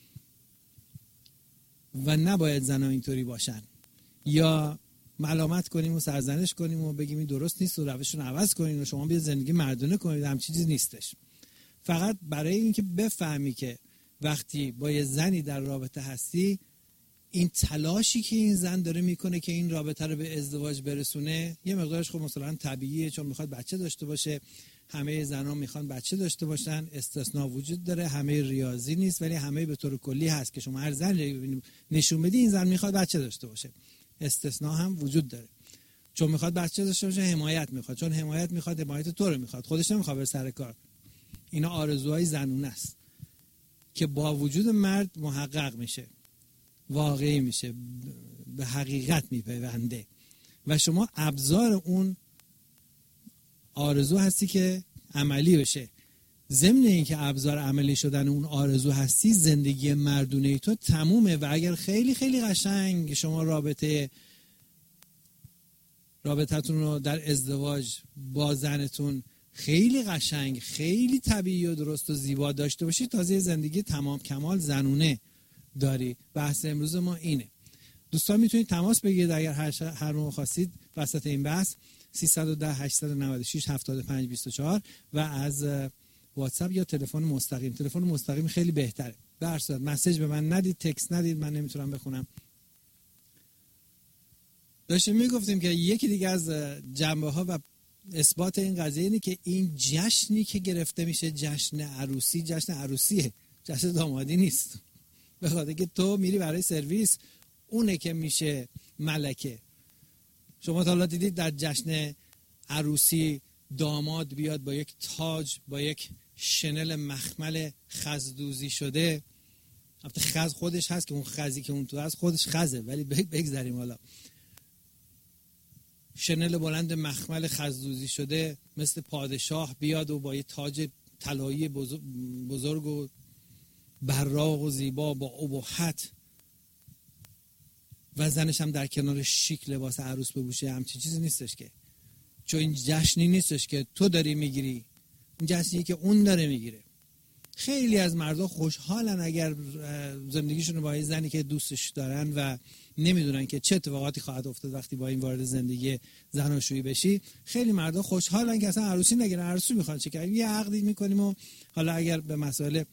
و نباید زنها اینطوری باشن یا ملامت کنیم و سرزنش کنیم و بگیم این درست نیست و روششون عوض کنیم و شما بیا زندگی مردونه کنید. همچین چیزی نیستش. فقط برای اینکه بفهمی که وقتی با یه زنی در رابطه هستی، این تلاشی که این زن داره میکنه که این رابطه رو به ازدواج برسونه یه مقدارش خب مثلا طبیعیه، چون میخواد بچه داشته باشه. همه زنان میخوان بچه داشته باشن، استثناء وجود داره، همه ریاضی نیست ولی همه به طور کلی هست که شما هر زن نشون بدی این زن میخواد بچه داشته باشه. استثناء هم وجود داره، چون میخواد بچه داشته باشه حمایت میخواد، چون حمایت تو رو میخواد، خودش نمیخواد بره سر کار. اینا آرزوهای زنونه است که با وجود مرد محقق میشه، واقعی میشه، به حقیقت میپیونده و شما ابزار اون آرزو هستی که عملی بشه. ضمن این که ابزار عملی شدن اون آرزو هستی، زندگی مردونه تو تمومه و اگر خیلی خیلی قشنگ شما رابطتون رو در ازدواج با زنتون خیلی قشنگ، خیلی طبیعی و درست و زیبا داشته باشی، تازه زندگی تمام کمال زنونه داری. بحث امروز ما اینه دوستان میتونید تماس بگیرید اگر هر موقع خواستید وسط این بحث 310 896 75 24 و از واتساپ یا تلفن مستقیم خیلی بهتره. به هر صورت مسیج به من ندید، تکست ندید، من نمیتونم بخونم. داشتیم میگفتیم که یکی دیگه از جنبه ها و اثبات این قضیه اینه که این جشنی که گرفته میشه جشن عروسیه، جشن دامادی نیست. به خاطر که تو میری برای سرویس، اونه که میشه ملکه. شما تا حالا دیدید در جشن عروسی داماد بیاد با یک تاج، با یک شنل مخمل خزدوزی شده؟ البته خز خودش هست که اون خزی که اون تو هست خودش خزه، ولی بگذاریم حالا. شنل بلند مخمل خزدوزی شده مثل پادشاه بیاد و با یه تاج طلایی بزرگ و براق و زیبا با ابهت و زنش هم در کنار شیک لباس عروس بپوشه. همچین چیزی نیستش که، چون این جشنی نیستش که تو داری میگیری، این جشنی که اون داره میگیره. خیلی از مردها خوشحالن اگر زندگیشون رو با یه زنی که دوستش دارن و نمیدونن که چه اتفاقاتی خواهد افتاد وقتی با این وارد زندگی زناشویی بشی. خیلی مردها خوشحالن که اصلا عروسی نگیرن. عروسی میخوان چه کنیم؟ یه عقدی میکنیم و حالا اگر به مسائل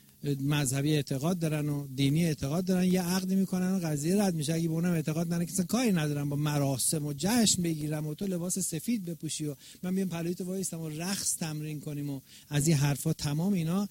مذهبی اعتقاد دارن و دینی اعتقاد دارن یه عقدی میکنن و قضیه رد میشه. اگه به اونم اعتقاد ندارن که کاری ندارن با مراسم و جشن بگیرم و تو لباس سفید بپوشی و من بیام پلوی تو وایسم و رقص تمرین کنیم و از این حرفا، تمام اینا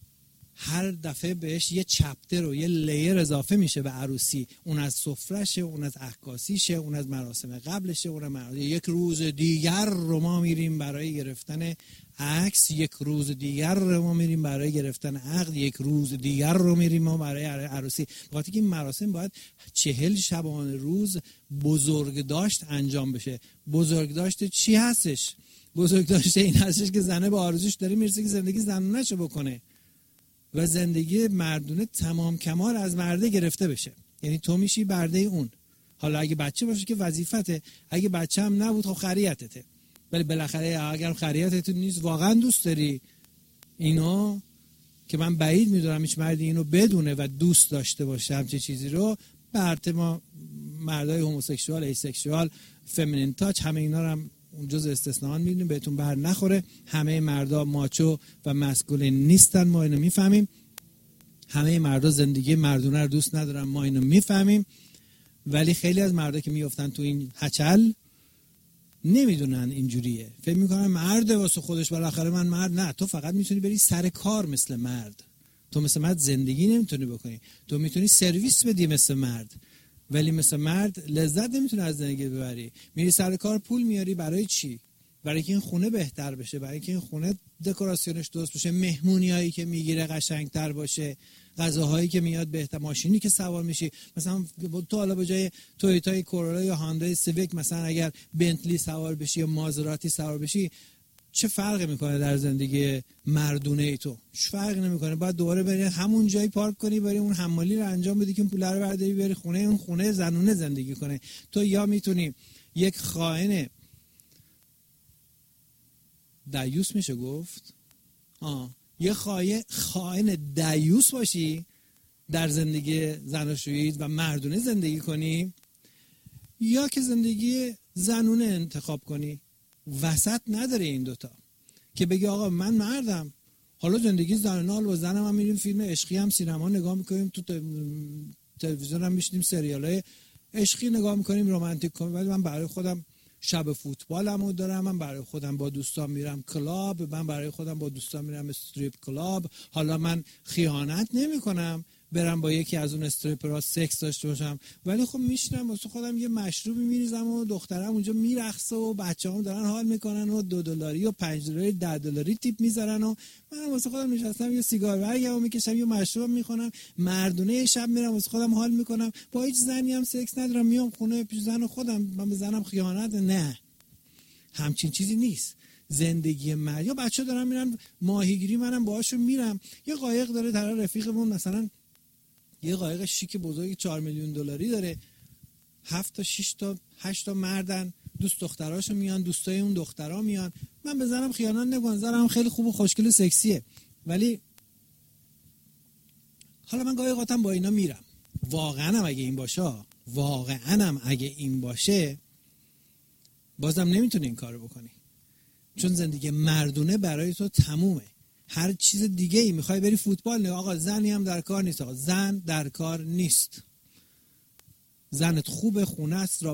هر دفعه بهش یه چپتر و یه لیر اضافه میشه به عروسی. اون از سفرشه، اون از عکاسیشه، اون از مراسم قبلشه، یک روز دیگر رو ما میریم برای گرفتن عکس، یک روز دیگر رو ما میریم برای گرفتن عقد، یک روز دیگر رو میریم ما برای عروسی. وقتی که این مراسم باید 40 شبانه روز بزرگداشت انجام بشه. بزرگداشت چی هستش؟ بزرگداشت این هستش که زنه با آرزوش داره میرسه که زندگی زنونه‌شو بکنه و زندگی مردونه تمام کمال از مرده گرفته بشه. یعنی تو میشی برده اون. حالا اگه بچه باشه که وظیفته، اگه بچه هم نبود خب خریتته. ولی بالاخره اگر خریتت نیست، واقعا دوست داری اینو، که من بعید میدونم هیچ مردی اینو بدونه و دوست داشته باشه همچین چیزی رو، به هر ما مردای هموسکسوال، ایسکسوال، فمینین تاچ، همه اینا رو هم جز استثناء میدونیم، بهتون بر نخوره. همه مردا ماچو و مسکولین نیستن، ما اینو میفهمیم. همه مردا زندگی مردونه رو دوست ندارن، ما اینو میفهمیم. ولی خیلی از مردا که میافتن تو این هچل نمیدونن اینجوریه، فکر میکنن مرده واسه خودش، بالاخره من مرد. نه، تو فقط میتونی بری سر کار مثل مرد. تو مثل مرد زندگی نمیتونی بکنی. تو میتونی سرویس بدی مثل مرد، ولی مثل مرد لذت نمیتونی از زندگی ببری. میری سر کار پول میاری برای چی؟ برای اینکه این خونه بهتر بشه، برای اینکه این خونه دکوراسیونش درست بشه، مهمونیایی که میگیره قشنگتر باشه، غذاهایی که میاد بهتر، ماشینی که سوار میشی. مثلا تو حالا به جای تویوتا کورولا یا هاندای سیویک مثلا اگر بنتلی سوار بشی یا مازراتی سوار بشی، چه فرقی میکنه در زندگی مردونه ای تو؟ چه فرقی نمیکنه. باید دوباره بری همون جایی پارک کنی، بری اون حمالی رو انجام بدی که اون پولا رو برداری بری خونه، اون خونه زنونه زندگی کنه. تو یا میتونی یک خائن دیوس میشه گفت، یه خائن دیوس باشی در زندگی زناشویی و مردونه زندگی کنی، یا که زندگی زنونه انتخاب کنی. وسط نداره این دوتا که بگی آقا من مردم، حالا زندگی زنونه، حالا با زنم هم میریم فیلم عشقی هم سینما نگاه میکنیم، تو تلویزیون هم میشینیم سریالای عشقی نگاه میکنیم، رمانتیک کمدی. ولی من برای خودم شب فوتبالمو دارم، من برای خودم با دوستان میرم کلاب، من برای خودم با دوستان میرم استریپ کلاب. حالا من خیانت نمیکنم برم با یکی از اون استریپرها سکس داشته باشم، ولی خب میشینم واسه خودم یه مشروبی میریزم و دخترم اونجا میرقصه و بچه‌هام دارن حال میکنن و $2 و $5 و $10 تیپ میذارن و من واسه خودم نشستم یه سیگار برگم میکشم، یه مشروب میخورم، مردونه شب میرم واسه خودم حال میکنم، با هیچ زنی هم سکس ندارم، میام خونه پیش زن خودم، من به زنم خیانت؟ نه، همچین چیزی نیست. زندگی من یا بچه دارن میرن ماهیگیری، منم باهاشون میرم. یه قایق داره طرف رفیقمون، مثلا یه قایق شیک بزرگ $4 میلیون داره، 7 تا 6 تا 8 تا مردن، دوست دختراشو میان، دوستای اون دخترا میان. من به زنم خیانت نکنم، زنم خیلی خوب و خوشگل و سکسیه، ولی حالا من قایقاتم با اینا میرم. واقعا هم اگه این باشه، واقعا هم اگه این باشه بازم نمیتونی این کارو بکنی، چون زندگی مردونه برای تو تمومه. هر چیز دیگه ای میخوای بری فوتبال، نه آقا زنی هم در کار نیست. آقا زن در کار نیست. زنت خوبه، خونه است،